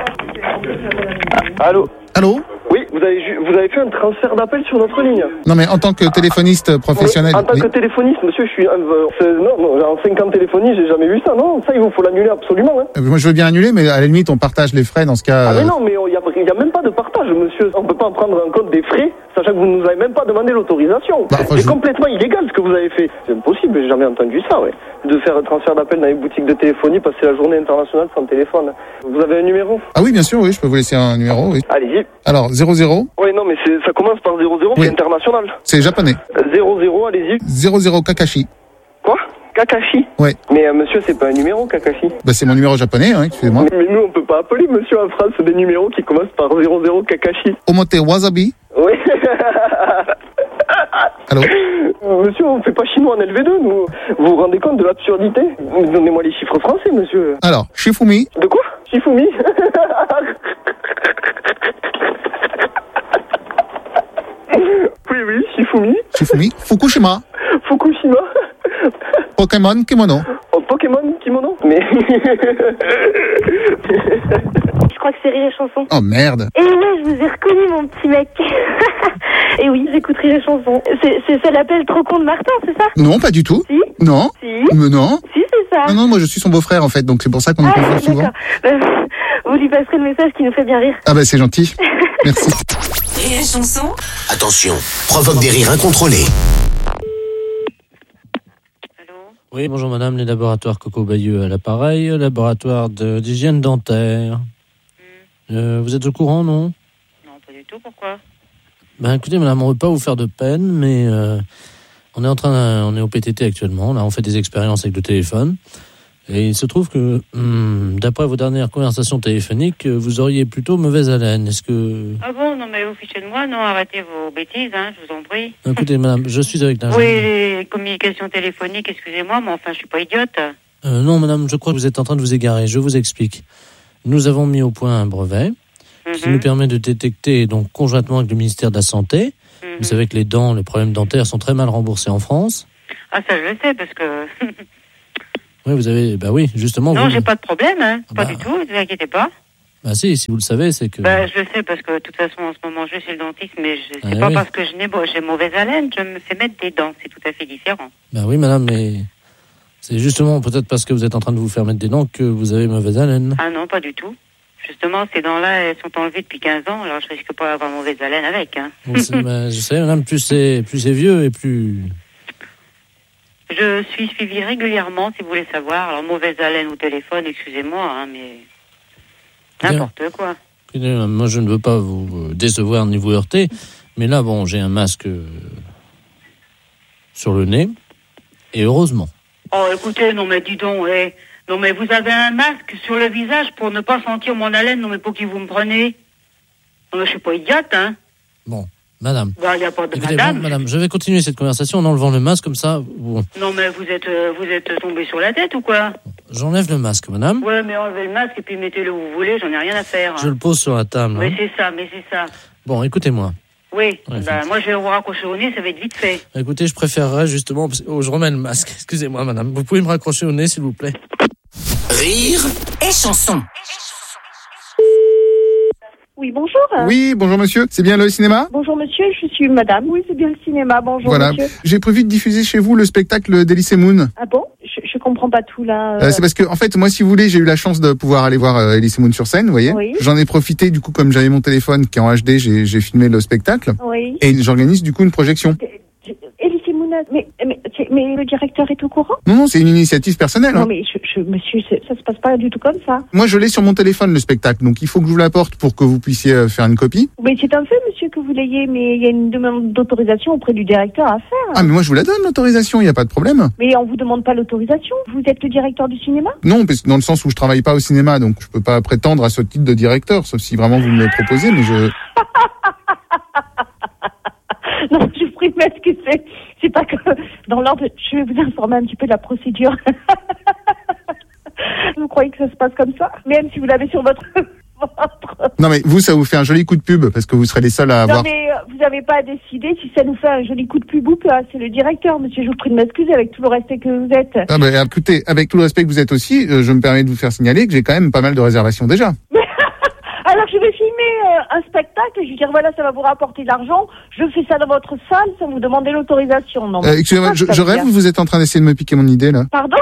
Allô? Allô? Oui, vous avez, ju- vous avez fait un transfert d'appel sur notre ligne. Non, mais en tant que téléphoniste professionnel. Oui, en tant oui. que téléphoniste, monsieur, je suis... euh, c'est- non, non, en cinq ans de téléphonie, j'ai jamais vu ça, non. Ça, il vous faut l'annuler absolument, hein. Euh, Moi, je veux bien annuler, mais à la limite, on partage les frais dans ce cas. Ah, mais euh, non, mais il n'y a, y a même pas de partage, monsieur. On peut pas en prendre en compte des frais, sachant que vous nous avez même pas demandé l'autorisation. Bah, enfin, c'est je- complètement illégal ce que vous avez fait. C'est impossible, j'ai jamais entendu ça, ouais. De faire un transfert d'appel dans les boutiques de téléphonie, passer la journée internationale sans téléphone. Vous avez un numéro? Ah oui, bien sûr, oui, je peux vous laisser un numéro, oui. Allez-y. Alors, zéro zéro, Oui, non, mais c'est- ça commence par zéro zéro, Oui. c'est international. c'est japonais. Euh, zéro zéro, allez-y. zéro zéro Kakashi. Quoi? Kakashi? Ouais. Mais euh, monsieur, c'est pas un numéro, Kakashi. Bah, c'est mon numéro japonais, hein, excusez-moi. Mais, mais nous, on peut pas appeler monsieur en France des numéros qui commencent par zéro zéro Kakashi. Omote Wasabi. Oui. Allô? Monsieur, on fait pas chinois en L V deux, nous. Vous vous rendez compte de l'absurdité? Donnez-moi les chiffres français, monsieur. Alors, Shifumi. De quoi? Shifumi? Oui, oui, Shifumi. Shifumi. Fukushima. Fukushima. Pokémon Kimono. Oh, Pokémon Kimono? Mais... Je crois que c'est Rire et Chanson. Oh merde. Et ouais, je vous ai reconnu, mon petit mec. Et oui, j'écoute Rire et Chanson. C'est, c'est, c'est l'appel trop con de Martin, c'est ça? Non, pas du tout. Si? Non. Si? Mais non. Si, c'est ça. Non, non, moi je suis son beau-frère en fait, donc c'est pour ça qu'on nous Ah, confond souvent. d'accord. Euh, vous lui passerez le message qui nous fait bien rire. Ah bah c'est gentil. Merci. Rire et Chanson. Attention, provoque des rires incontrôlés. Oui, bonjour madame, les laboratoires Coco Bayeux à l'appareil, laboratoire de, d'hygiène dentaire. Euh, vous êtes au courant, non? Non, pas du tout, pourquoi? Ben écoutez, madame, on ne veut pas vous faire de peine, mais euh, on est en train, de, on est au P T T actuellement. Là, on fait des expériences avec le téléphone. Et il se trouve que, hum, d'après vos dernières conversations téléphoniques, vous auriez plutôt mauvaise haleine. Est-ce que... Ah bon, non mais vous fichez de moi, non, arrêtez vos bêtises, hein, je vous en prie. Écoutez, madame, je suis avec l'ingénieur. Oui, les communications téléphoniques, excusez-moi, mais enfin, je suis pas idiote. Euh, non, madame, je crois que vous êtes en train de vous égarer. Je vous explique. Nous avons mis au point un brevet mm-hmm. qui nous permet de détecter, donc conjointement avec le ministère de la Santé. Mm-hmm. Vous savez que les dents, les problèmes dentaires sont très mal remboursés en France. Ah, ça je le sais, parce que... Oui, vous avez... Bah oui, justement... Non, vous... j'ai pas de problème, hein. Pas bah... du tout, ne vous inquiétez pas. Bah si, si vous le savez, c'est que... Bah, je le sais, parce que de toute façon, en ce moment, je suis chez le dentiste, mais je... c'est ah, pas oui. parce que je n'ai... j'ai mauvaise haleine, je me fais mettre des dents, c'est tout à fait différent. Bah oui, madame, mais... C'est justement peut-être parce que vous êtes en train de vous faire mettre des dents que vous avez mauvaise haleine. Ah non, pas du tout. Justement, ces dents-là, elles sont enlevées depuis quinze ans, alors je risque pas d'avoir mauvaise haleine avec, hein. Bon, bah, je sais, madame, plus c'est, plus c'est vieux et plus... Je suis suivie régulièrement, si vous voulez savoir. Alors, mauvaise haleine au téléphone, excusez-moi, hein, mais... N'importe Bien. quoi. Écoutez, moi, je ne veux pas vous décevoir ni vous heurter, mais là, bon, j'ai un masque sur le nez, et heureusement. Oh, écoutez, non mais dis donc, eh, non mais vous avez un masque sur le visage pour ne pas sentir mon haleine, non mais pour qui vous me prenez? Non mais je suis pas idiote, hein. Bon, madame. Bah, y a pas de écoutez, madame. Bon, madame, je vais continuer cette conversation en enlevant le masque, comme ça... Bon. Non mais vous êtes, euh, vous êtes tombé sur la tête ou quoi? J'enlève le masque, madame. Ouais, mais enlevez le masque et puis mettez-le où vous voulez, j'en ai rien à faire. Je hein. le pose sur la table. Oui, hein. c'est ça, mais c'est ça. Bon, écoutez-moi. Oui, ouais, bah, moi je vais vous raccrocher au nez, ça va être vite fait. Écoutez, je préférerais justement... Oh, je remets le masque, excusez-moi madame. Vous pouvez me raccrocher au nez, s'il vous plaît. Rire et chanson. Oui, bonjour. Oui, bonjour monsieur, c'est bien le cinéma? Bonjour monsieur, je suis madame. Oui, c'est bien le cinéma, bonjour voilà. monsieur. J'ai prévu de diffuser chez vous le spectacle d'Elysée Moon. Ah bon? Je, je comprends pas tout là. Euh... Euh, c'est parce que, en fait, moi, si vous voulez, j'ai eu la chance de pouvoir aller voir euh, Elysée Moon sur scène, vous voyez. Oui. J'en ai profité, du coup, comme j'avais mon téléphone qui est en H D, j'ai, j'ai filmé le spectacle. Oui. Et j'organise, du coup, une projection. Elysée Moon, mais, mais, mais le directeur est au courant? Non, non, c'est une initiative personnelle. Non, hein. mais je, je, monsieur, ça se passe pas du tout comme ça. Moi, je l'ai sur mon téléphone, le spectacle, donc il faut que je vous l'apporte pour que vous puissiez euh, faire une copie. Mais c'est un fait, monsieur, que vous l'ayez, mais il y a une demande d'autorisation auprès du directeur à faire. Ah, mais moi, je vous la donne, l'autorisation, il n'y a pas de problème. Mais on vous demande pas l'autorisation? Vous êtes le directeur du cinéma? Non, parce que dans le sens où je travaille pas au cinéma, donc je peux pas prétendre à ce titre de directeur, sauf si vraiment vous me le proposez, mais je... Non, je vous prie de m'excuser. C'est pas que dans l'ordre, je vais vous informer un petit peu de la procédure. Vous croyez que ça se passe comme ça? Même si vous l'avez sur votre... votre... Non mais vous, ça vous fait un joli coup de pub, parce que vous serez les seuls à avoir... Non mais euh, vous n'avez pas à décider si ça nous fait un joli coup de pub ou pas. C'est le directeur, monsieur. Je vous prie de m'excuser avec tout le respect que vous êtes. Ah bah écoutez, avec tout le respect que vous êtes aussi, euh, je me permets de vous faire signaler que j'ai quand même pas mal de réservations déjà. Alors je vais filmer euh, un spectacle et je vais dire voilà, ça va vous rapporter de l'argent. Je fais ça dans votre salle sans vous demander l'autorisation. Non. Euh, excusez-moi, je, je rêve ou vous êtes en train d'essayer de me piquer mon idée là? Pardon?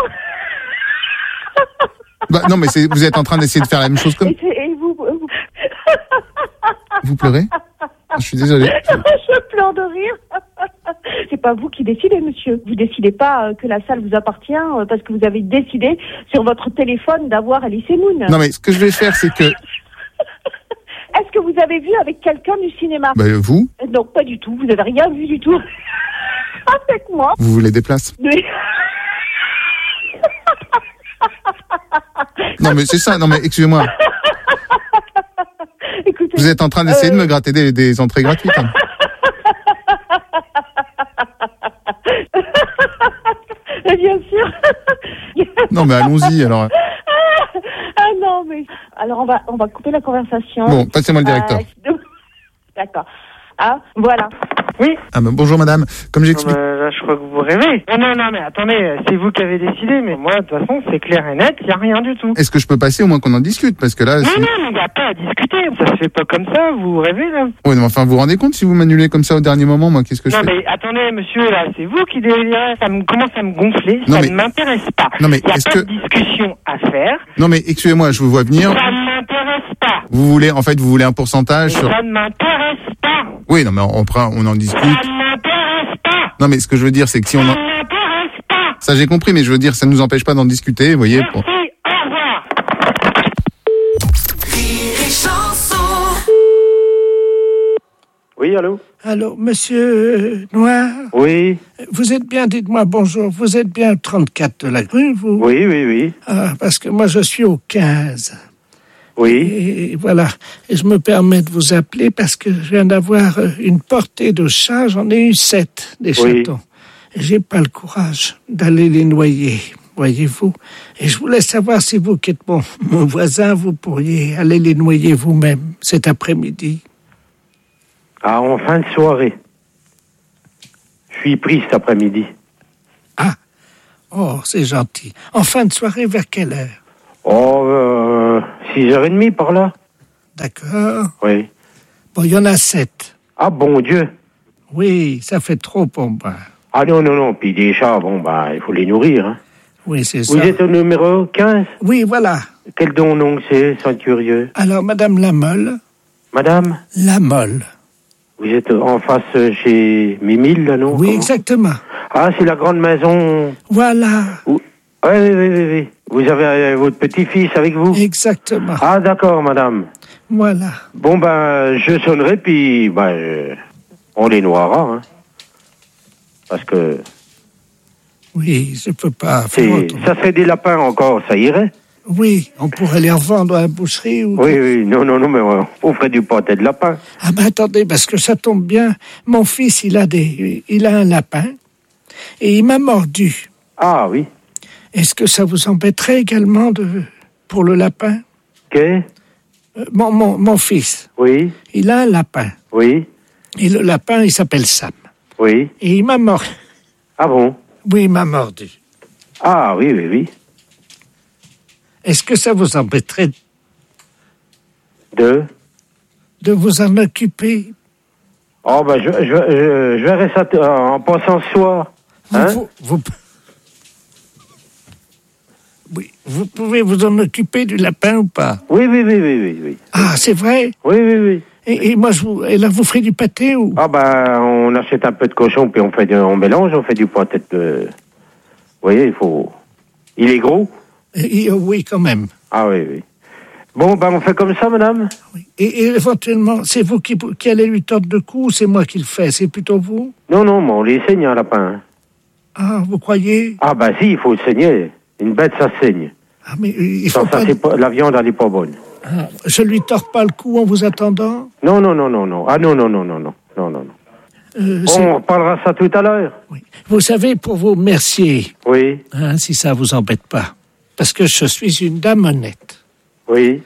Bah non, mais c'est, vous êtes en train d'essayer de faire la même chose comme... Et, et vous, vous... Vous pleurez? Je suis désolé. Je pleure de rire. C'est pas vous qui décidez, monsieur. Vous décidez pas euh, que la salle vous appartient euh, parce que vous avez décidé sur votre téléphone d'avoir Elysée Moon. Non mais ce que je vais faire, c'est que... Est-ce que vous avez vu avec quelqu'un du cinéma? Bah vous? Non, pas du tout. Vous avez rien vu du tout. Avec moi. Vous voulez des places? Oui. Non mais c'est ça, non mais excusez-moi. Écoutez, vous êtes en train d'essayer euh... de me gratter des, des entrées gratuites. Hein. Bien sûr. Non mais allons-y alors. Ah non mais alors on va on va couper la conversation. Bon, passez-moi le directeur. Euh... D'accord. Ah voilà. Oui. Ah ben bonjour madame, comme j'explique. Non, bah, là, je crois que vous rêvez. Non, non, non, mais attendez, c'est vous qui avez décidé, mais moi, de toute façon, c'est clair et net, il n'y a rien du tout. Est-ce que je peux passer au moins qu'on en discute? Parce que là... Non, si... non, il n'y a pas à discuter, ça se fait pas comme ça, vous rêvez, là. Oui, mais enfin, vous vous rendez compte si vous m'annulez comme ça au dernier moment, moi, qu'est-ce que non, je fais? Non, mais attendez, monsieur, là, c'est vous qui délirez, ça me commence à me gonfler, non, ça mais... ne m'intéresse pas. Non, mais il n'y a est-ce pas que... de discussion à faire. Non, mais excusez-moi, je vous vois venir. Ça ne m'intéresse pas. Vous voulez, en fait, vous voulez un pourcentage sur... Ça ne m'intéresse pas. Oui, non, mais on, prend, on en discute. Ça ne m'intéresse pas. Non, mais ce que je veux dire, c'est que si on en... Ça ne m'intéresse pas. Ça, j'ai compris, mais je veux dire, ça ne nous empêche pas d'en discuter, vous voyez. Merci, pour... au revoir. Oui, allô? Allô, monsieur Noir? Oui. Vous êtes bien, dites-moi bonjour, vous êtes bien au trente-quatre de la rue, vous? Oui, oui, oui. Ah, parce que moi, je suis au quinze. Oui. Et voilà. Et je me permets de vous appeler parce que je viens d'avoir une portée de chats. J'en ai eu sept, des Oui. chatons. Et j'ai pas le courage d'aller les noyer, voyez-vous. Et je voulais savoir si vous, qui êtes mon, mon voisin, vous pourriez aller les noyer vous-même cet après-midi. Ah, en fin de soirée. Je suis pris cet après-midi. Ah. Oh, c'est gentil. En fin de soirée, vers quelle heure? Oh, euh, six heures trente par là. D'accord. Oui. Bon, il y en a sept. Ah, bon Dieu. Oui, ça fait trop pour moi. Ah non, non, non. Puis des chats, bon, bah, il faut les nourrir. Hein. Oui, c'est Vous ça. êtes au numéro quinze? Oui, voilà. Quel don donc c'est, sans être curieux? Alors, Madame Lamolle. Madame? Lamolle. Vous êtes en face chez Mimile, là, non? Oui, Comment? exactement. Ah, c'est la grande maison. Voilà. Où... Oui, oui, oui, oui, oui. Vous avez euh, votre petit-fils avec vous? Exactement. Ah, d'accord, madame. Voilà. Bon, ben, je sonnerai, puis, ben, je- on les noiera, hein. Parce que... Oui, je peux pas c'est- faire autrement. ça serait des lapins encore, ça irait? Oui, on pourrait les revendre à la boucherie ou... Oui, oui, non, non, non, mais on, on ferait du pâté de lapin. Ah ben attendez, parce que ça tombe bien. Mon fils, il a des, il a un lapin et il m'a mordu. Ah oui. Est-ce que ça vous embêterait également de pour le lapin? Qu'est? Euh, mon, mon, mon fils, Oui, il a un lapin oui, et le lapin, il s'appelle Sam oui. et il m'a mordu. Ah bon? Oui, il m'a mordu. Ah oui, oui, oui. Est-ce que ça vous embêterait Deux. de vous en occuper? Oh, ben, je, je, je, je verrai ça t- en passant ce soir. Hein? Vous, vous- oui, vous pouvez vous en occuper du lapin ou pas? Oui, oui, oui, oui, oui, oui. Ah, c'est vrai? Oui, oui, oui. Et, et moi, je vous, et là, vous ferez du pâté ou? Ah ben, on achète un peu de cochon, puis on fait du, on mélange, on fait du pâté de... Vous voyez, il faut... Il est gros? Et- et- oui, quand même. Ah oui, oui. Bon, ben, on fait comme ça, madame? Et, et éventuellement, c'est vous qui, qui allez lui tordre le cou ou c'est moi qui le fais? C'est plutôt vous? Non, non, mais on les saigne, un lapin. Ah, vous croyez? Ah ben si, il faut le saigner. Une bête, ça saigne. Ah, mais euh, il Sans faut ça, pas... c'est pas... La viande, elle est pas bonne. Ah, je lui tords pas le cou en vous attendant? Non, non, non, non, non. Ah non, non, non, non, non, non, non, non. Euh, Bon, c'est- on reparlera ça tout à l'heure. Vous savez, pour vos merciers, Oui, hein, si ça vous embête pas, parce que je suis une dame honnête. oui.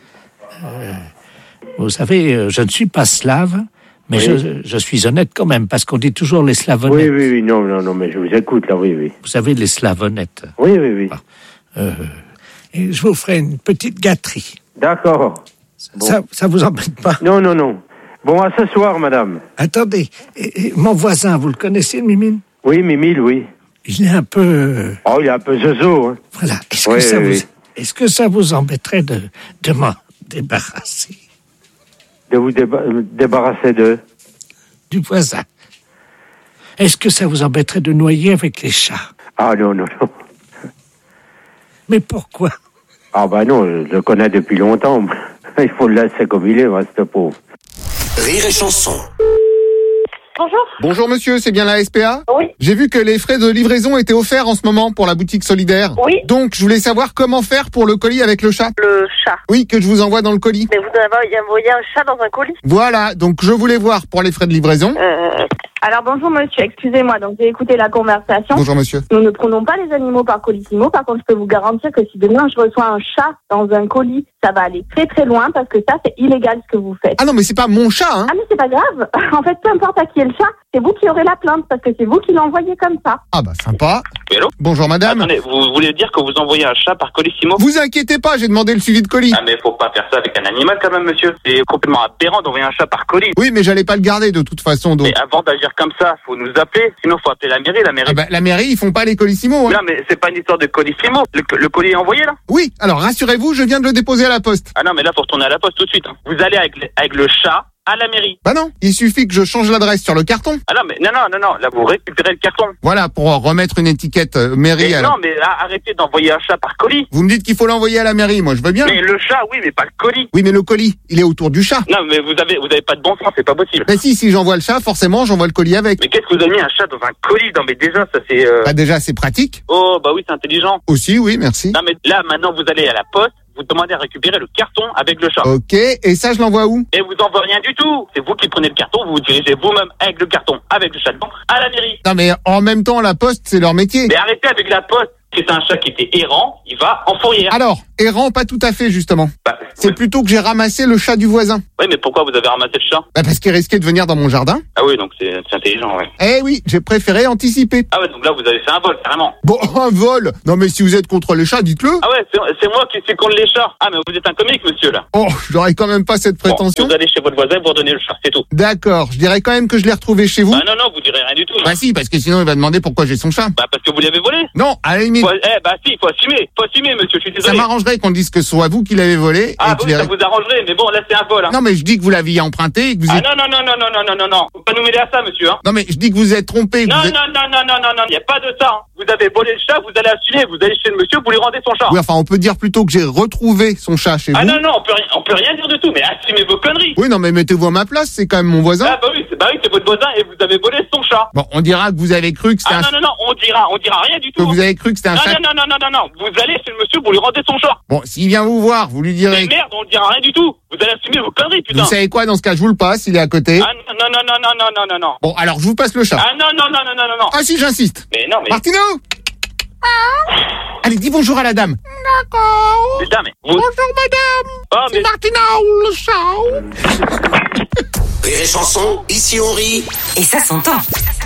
Vous savez, euh, je ne suis pas slave, mais Oui. je, je suis honnête quand même, parce qu'on dit toujours les slaves honnêtes. Oui, oui, oui, non, non, non, mais je vous écoute, là, oui, oui. Vous savez, les slaves honnêtes. Oui, oui, oui. Euh, et je vous ferai une petite gâterie. D'accord. Bon. Ça, ça vous embête pas? Non, non, non. Bon, à ce soir, madame. Attendez, et- et mon voisin, vous le connaissez, Mimine? Oui, Mimile, oui. Il est un peu... euh, Oh, il est un peu zozo, hein. Voilà. Est-ce Oui, que, ça oui, vous, oui. est-ce que ça vous embêterait de, de m'en débarrasser De vous déba- euh, débarrasser de... du voisin? Est-ce que ça vous embêterait de noyer avec les chats? Ah, non, non, non. Mais pourquoi? Ah, bah non, je le connais depuis longtemps. Il faut le laisser comme il est, hein, ce pauvre. Rire et chanson. Bonjour. Bonjour monsieur, c'est bien la S P A? Oui. J'ai vu que les frais de livraison étaient offerts en ce moment pour la boutique solidaire. Oui. Donc je voulais savoir comment faire pour le colis avec le chat. Le chat. Oui, que je vous envoie dans le colis. Mais vous avez envoyé un chat dans un colis? Voilà, donc je voulais voir pour les frais de livraison. Euh, alors bonjour monsieur, excusez-moi, donc j'ai écouté la conversation. Bonjour monsieur. Nous ne prenons pas les animaux par colissimo, par contre je peux vous garantir que si demain je reçois un chat dans un colis, ça va aller très très loin parce que ça c'est illégal ce que vous faites. Ah non mais c'est pas mon chat, hein. Ah mais c'est pas grave, en fait peu importe à qui est le chat, c'est vous qui aurez la plainte parce que c'est vous qui l'envoyez comme ça. Ah bah sympa. Hello. Bonjour madame. Attendez, vous voulez dire que vous envoyez un chat par colissimo? Vous inquiétez pas, j'ai demandé le suivi de colis. Ah mais faut pas faire ça avec un animal quand même, monsieur. C'est complètement aberrant d'envoyer un chat par colis. Oui mais j'allais pas le garder de toute façon donc. Mais avant d'agir comme ça, faut nous appeler, sinon faut appeler la mairie, la mairie. Ah bah, la mairie ils font pas les colissimo, hein. Non mais c'est pas une histoire de colissimo. Le, le colis est envoyé là? Oui, alors rassurez-vous, je viens de le déposer à la poste. Ah non mais là faut retourner à la poste tout de suite. Hein. Vous allez avec le, avec le chat à la mairie. Bah non, il suffit que je change l'adresse sur le carton. Ah non, mais non, non, non, non, là, vous récupérez le carton. Voilà, pour remettre une étiquette euh, mairie Mais à non, la... mais là, arrêtez d'envoyer un chat par colis. Vous me dites qu'il faut l'envoyer à la mairie, moi je veux bien. Mais le chat, oui, mais pas le colis. Oui, mais le colis, il est autour du chat. Non, mais vous avez, vous avez pas de bon sens, c'est pas possible. Bah si, si j'envoie le chat, forcément j'envoie le colis avec. Mais qu'est-ce que vous avez mis un chat dans un colis? Non, mais déjà, ça c'est... Euh... Bah déjà, c'est pratique. Oh, bah oui, c'est intelligent. Aussi, oui, merci. Non, mais là, maintenant, vous allez à la poste, vous demandez à récupérer le carton avec le chat. Ok, et ça je l'envoie où? Et vous envoyez rien du tout. C'est vous qui prenez le carton, vous vous dirigez vous-même avec le carton, avec le chat dedans, à la mairie. Non mais en même temps, la poste, c'est leur métier. Mais arrêtez avec la poste. C'est un chat qui était errant, il va en fourrière. Alors, errant, pas tout à fait, justement. Bah, c'est oui. Plutôt que j'ai ramassé le chat du voisin. Oui, mais pourquoi vous avez ramassé le chat? Bah parce qu'il risquait de venir dans mon jardin. Ah oui, donc c'est intelligent, ouais. Eh oui, j'ai préféré anticiper. Ah ouais, donc là, vous avez fait un vol, carrément. Bon, un vol? Non mais si vous êtes contre les chats, dites-le. Ah ouais, c'est moi qui suis contre les chats. Ah, mais vous êtes un comique, monsieur, là. Oh, j'aurais quand même pas cette prétention. Bon, vous allez chez votre voisin, vous redonnez le chat, c'est tout. D'accord, je dirais quand même que je l'ai retrouvé chez vous. Bah non, non, vous direz rien du tout. Non. Bah si, parce que sinon il va demander pourquoi j'ai son chat. Bah parce que vous l'avez volé. Non, à la limite. Faut, eh bah si, faut assumer, faut assumer, monsieur, je suis désolé. Ça m'arrangerait qu'on dise que ce soit vous qui l'avez volé. Ah et bah oui, les... ça vous arrangerait, mais bon, là c'est un vol. Hein. Non mais je dis que vous l'aviez emprunté et que vous Ah êtes... non, non, non, non, non, non, non, non, non, faut pas nous mêler à ça, monsieur. Hein. Non mais je dis que vous êtes trompé. Non, vous êtes... non, non, non, non, non, non, il n'y a pas de ça. Hein. Vous avez volé le chat, vous allez assumer, vous allez chez le monsieur, vous lui rendez son chat. Oui, enfin on peut dire plutôt que j'ai retrouvé son chat chez ah vous. Ah non, non, on peut, rien, on peut rien dire du tout, mais assumez vos conneries. Oui, non mais mettez-vous à ma place, c'est quand même mon voisin. Ah bah oui, c'est bah oui, votre voisin et vous avez volé son chat. Bon, on dira que vous avez cru que c'était ah, un... non, non, non, on dira, on dira rien du tout. Que vous avez cru que c'était un non, chat... Non, non, non, non, non, non, vous allez chez le monsieur, vous lui rendez son chat. Bon, s'il vient vous voir, vous lui direz... Mais merde, on dira rien du tout. Vous allez assumer vos conneries, putain. Vous savez quoi, dans ce cas, je vous le passe, il est à côté. Ah non, non, non, non, non, non, non, non. Bon, alors je vous passe le chat. Ah non, non, non, non, non, non, non. Ah si, j'insiste. Mais non, mais... Martino Allez, dis bonjour à la dame. D'accord. Putain, mais... Vous... Bonjour, madame. Oh, mais... C'est Martino, le chat. Rire et chanson, ici on rit. Et ça s'entend.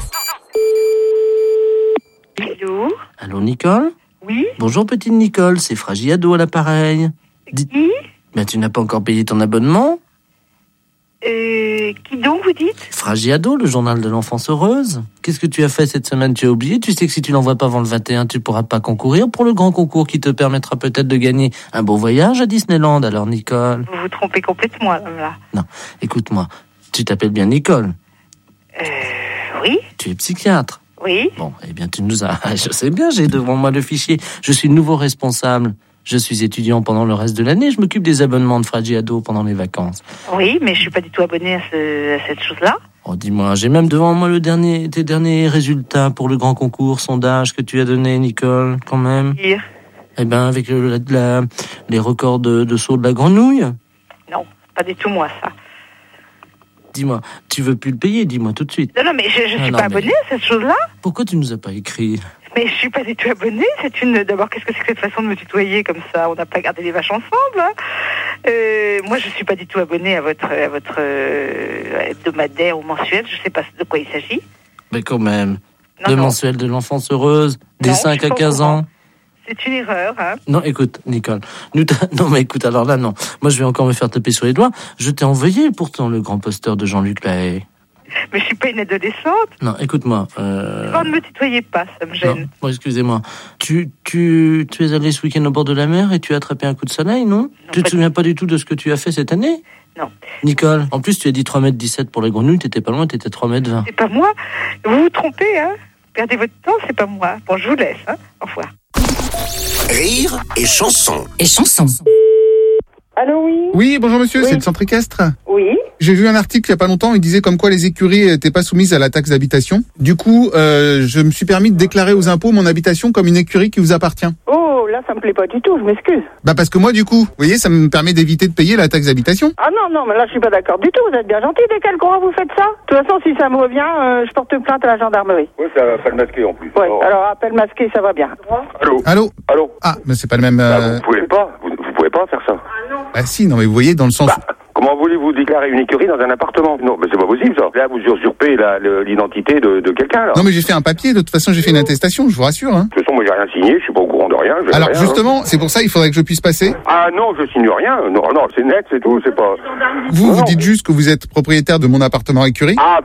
Allô? Allô, Nicole? Oui? Bonjour, petite Nicole, c'est Fragiado à l'appareil. Dis... Qui? Ben, tu n'as pas encore payé ton abonnement? Euh... Qui donc, vous dites? Fragiado, le journal de l'enfance heureuse. Qu'est-ce que tu as fait cette semaine? Tu as oublié? Tu sais que si tu l'envoies pas avant le vingt et un, tu pourras pas concourir pour le grand concours qui te permettra peut-être de gagner un beau voyage à Disneyland. Alors, Nicole? Vous vous trompez complètement, là. Non, écoute-moi. Tu t'appelles bien Nicole? Euh... Oui? Tu es psychiatre? Oui. Bon, eh bien, tu nous as... Je sais bien, j'ai devant moi le fichier. Je suis nouveau responsable. Je suis étudiant pendant le reste de l'année. Je m'occupe des abonnements de Fragiado pendant les vacances. Oui, mais je suis pas du tout abonné à, ce, à cette chose-là. Oh, dis-moi, j'ai même devant moi le dernier, tes derniers résultats pour le grand concours sondage que tu as donné, Nicole, quand même. Dire. Eh ben, avec le, la, la, les records de, de saut de la grenouille. Non, pas du tout moi, ça. Dis-moi, tu veux plus le payer, dis-moi tout de suite. Non, non, mais je, je ah, suis non, pas mais... abonné à cette chose-là. Pourquoi tu nous as pas écrit? Mais je suis pas du tout abonnée. C'est une. D'abord, qu'est-ce que c'est que cette façon de me tutoyer comme ça? On n'a pas gardé les vaches ensemble. Hein. Euh, moi, je suis pas du tout abonnée à votre, à votre euh, hebdomadaire ou mensuel. Je sais pas de quoi il s'agit. Mais quand même. Non, le non. mensuel de l'enfance heureuse, des non, cinq à quinze ans. C'est une erreur, hein. Non, écoute, Nicole. Nous non, mais écoute, alors là, non. Moi, je vais encore me faire taper sur les doigts. Je t'ai envoyé pourtant le grand poster de Jean-Luc Lahaye. Mais je suis pas une adolescente. Non, écoute-moi. Euh... Non, ne me tutoyez pas, ça me gêne. Non, bon, excusez-moi. Tu, tu, tu es allé ce week-end au bord de la mer et tu as attrapé un coup de soleil, non, non Tu te souviens pas du tout de ce que tu as fait cette année? Non. Nicole, en plus, tu as dit trois mètres dix-sept pour les grenouilles, t'étais pas loin, t'étais trois mètres vingt. C'est pas moi. Vous vous trompez, hein. Perdez votre temps, c'est pas moi. Bon, je vous laisse, hein. Au revoir. Rire et chanson. Et chanson. Allô, oui? Oui, bonjour monsieur, Oui. c'est le centre équestre. Oui. J'ai vu un article il y a pas longtemps, il disait comme quoi les écuries n'étaient pas soumises à la taxe d'habitation. Du coup, euh, je me suis permis de déclarer aux impôts mon habitation comme une écurie qui vous appartient. Oh, là, ça me plaît pas du tout, je m'excuse. Bah parce que moi, du coup, vous voyez, ça me permet d'éviter de payer la taxe d'habitation. Ah non, non, mais là, je suis pas d'accord du tout. Vous êtes bien gentil. Dès quel courant vous faites ça? De toute façon, si ça me revient, euh, je porte plainte à la gendarmerie. Oui, ça appel masqué en plus. Ouais, Oh. alors appel masqué, ça va bien. Allô? Allô? Allô? Ah, mais c'est pas le même... Bah, Euh... vous pouvez pas, vous, vous pouvez pas faire ça. Bah si, non mais vous voyez, dans le sens... Bah, comment voulez-vous déclarer une écurie dans un appartement? Non, mais c'est pas possible ça. Là, vous usurpez la- le- l'identité de, de quelqu'un, là. Non mais j'ai fait un papier, de toute façon j'ai fait une attestation, je vous rassure. Hein. De toute façon, moi j'ai rien signé, je suis pas au courant de rien. je fais Alors rien, justement, hein. c'est pour ça il faudrait que je puisse passer. Ah non, je signe rien. Non, non, c'est net, c'est tout, c'est pas... Vous, Non, vous non. dites juste que vous êtes propriétaire de mon appartement écurie. Absolument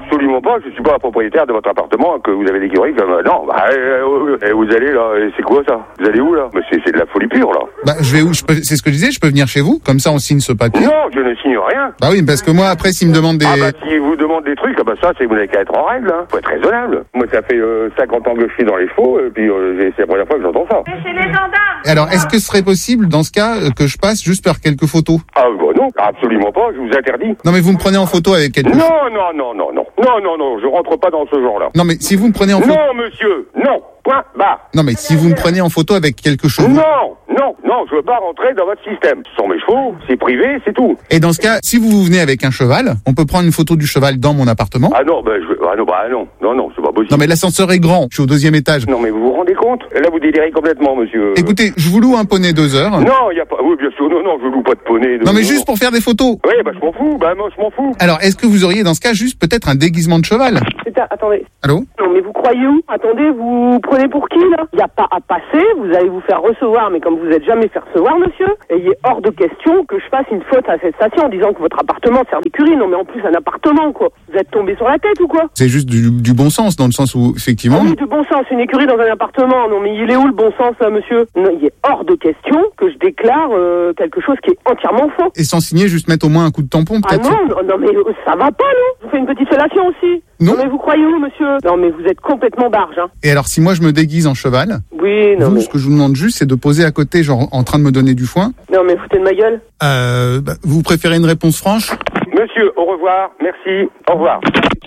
pas, je suis pas propriétaire de votre appartement, que vous avez des écuries comme... Non, bah, euh, euh, vous allez là, c'est quoi ça? Vous allez où là? Mais c'est, c'est de la folie pure là. Bah, je vais où? Je peux, c'est ce que je disais, je peux venir chez vous, comme ça on signe ce papier. Non, je ne signe rien. Bah oui, parce que moi après s'ils me demandent des... Ah bah s'ils vous demandent des trucs, ah bah ça c'est vous n'avez qu'à être en règle, hein. Faut être raisonnable. Moi ça fait euh, cinquante ans que je suis dans les chevaux, et puis euh, c'est la première fois que j'entends ça. Mais c'est les gendarmes. Alors, est-ce que ce serait possible, dans ce cas, euh, que je passe juste faire quelques photos? Ah bah non, absolument pas, je vous interdis. Non mais vous me prenez en photo avec quelque... Non, non, non, non, non, non, non, non, je rentre pas dans ce genre-là. Non mais si vous me prenez en photo... Non monsieur, non, point, barre. Non mais si vous me prenez en photo avec quelque chose... Non, non, non, je veux pas rentrer dans votre système. Ce sont mes chevaux, c'est privé, c'est tout. Et dans ce cas, si vous venez avec un cheval, on peut prendre une photo du cheval dans mon appartement? Ah non, bah, je... ah non, bah non, non, non, c'est pas possible. Non mais l'ascenseur est grand, je suis au deuxième étage. Non mais vous vous rendez compte? Là vous délirez complètement, monsieur. Écoutez, je vous loue un poney deux heures. Non, il y a pas... Oui, bien sûr, non, non, je loue pas de poney. Non mais juste pour faire des photos. Oui, bah je m'en fous, bah moi je m'en fous. Alors, est-ce que vous auriez dans ce cas juste peut-être un déguisement de cheval? Putain, attendez. Allô? Non, mais vous croyez où? Attendez, vous prenez pour qui, là? Il n'y a pas à passer, vous allez vous faire recevoir, mais comme vous n'êtes jamais fait recevoir, monsieur, et il est hors de question que je fasse une faute à cette station en disant que votre appartement sert d'écurie. Non, mais en plus, un appartement, quoi. Vous êtes tombé sur la tête ou quoi? C'est juste du, du bon sens, dans le sens où, effectivement... Ah oui, du bon sens, une écurie dans un appartement. Non, mais il est où le bon sens, là, monsieur? Non, il est hors de question que je déclare euh, quelque chose qui est entièrement faux. Et sans signer, juste mettre au moins un coup de tampon, Ah peut-être? non, non, non, mais euh, ça va pas, non? Je vous fais une petite fellation aussi. Non. Mais vous croyez où, monsieur? Non, mais vous êtes complètement barge, hein. Et alors, si moi je me déguise en cheval, Oui, non, vous, mais... ce que je vous demande juste, c'est de poser à côté, genre en train de me donner du foin. Non, mais foutez de ma gueule. Euh, bah, vous préférez une réponse franche? Monsieur, au revoir, merci, au revoir.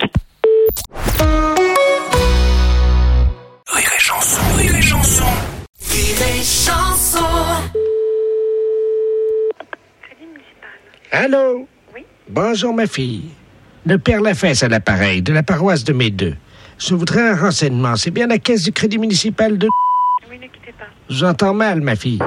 Rire et chanson, rire et chanson. Rire et chanson. Allô? Oui. Bonjour, ma fille. Le père Lafesse à l'appareil, de la paroisse de Médeux. Je voudrais un renseignement. C'est bien la caisse du crédit municipal de... Oui, ne quittez pas. J'entends mal, ma fille.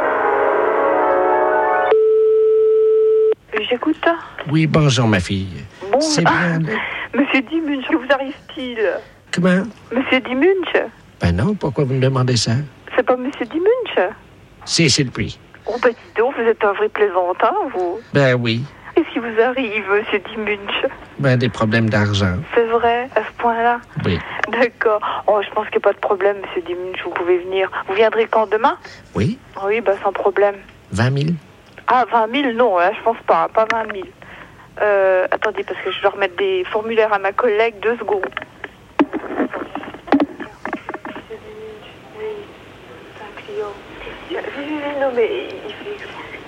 J'écoute. Oui, bonjour, ma fille. Bon, C'est ah, bien... Monsieur Dimunch, que vous arrive-t-il? Comment? Monsieur Dimunch? Ben non, pourquoi vous me demandez ça? C'est pas Monsieur Dimunch? Si, c'est le prix. Oh, bah dis donc, vous êtes un vrai plaisantin, vous. Ben oui. Qu'est-ce qui vous arrive, Monsieur Dimunch? Ben des problèmes d'argent. C'est vrai, à ce point-là? Oui. D'accord. Oh, je pense qu'il n'y a pas de problème, Monsieur Dimunch, vous pouvez venir. Vous viendrez quand, demain? Oui. Oui, bah sans problème. vingt mille? Ah, vingt mille, non, là, je pense pas, pas vingt mille. Euh, attendez, parce que je dois remettre des formulaires à ma collègue, deux secondes. Oui, oui, non, mais il fait...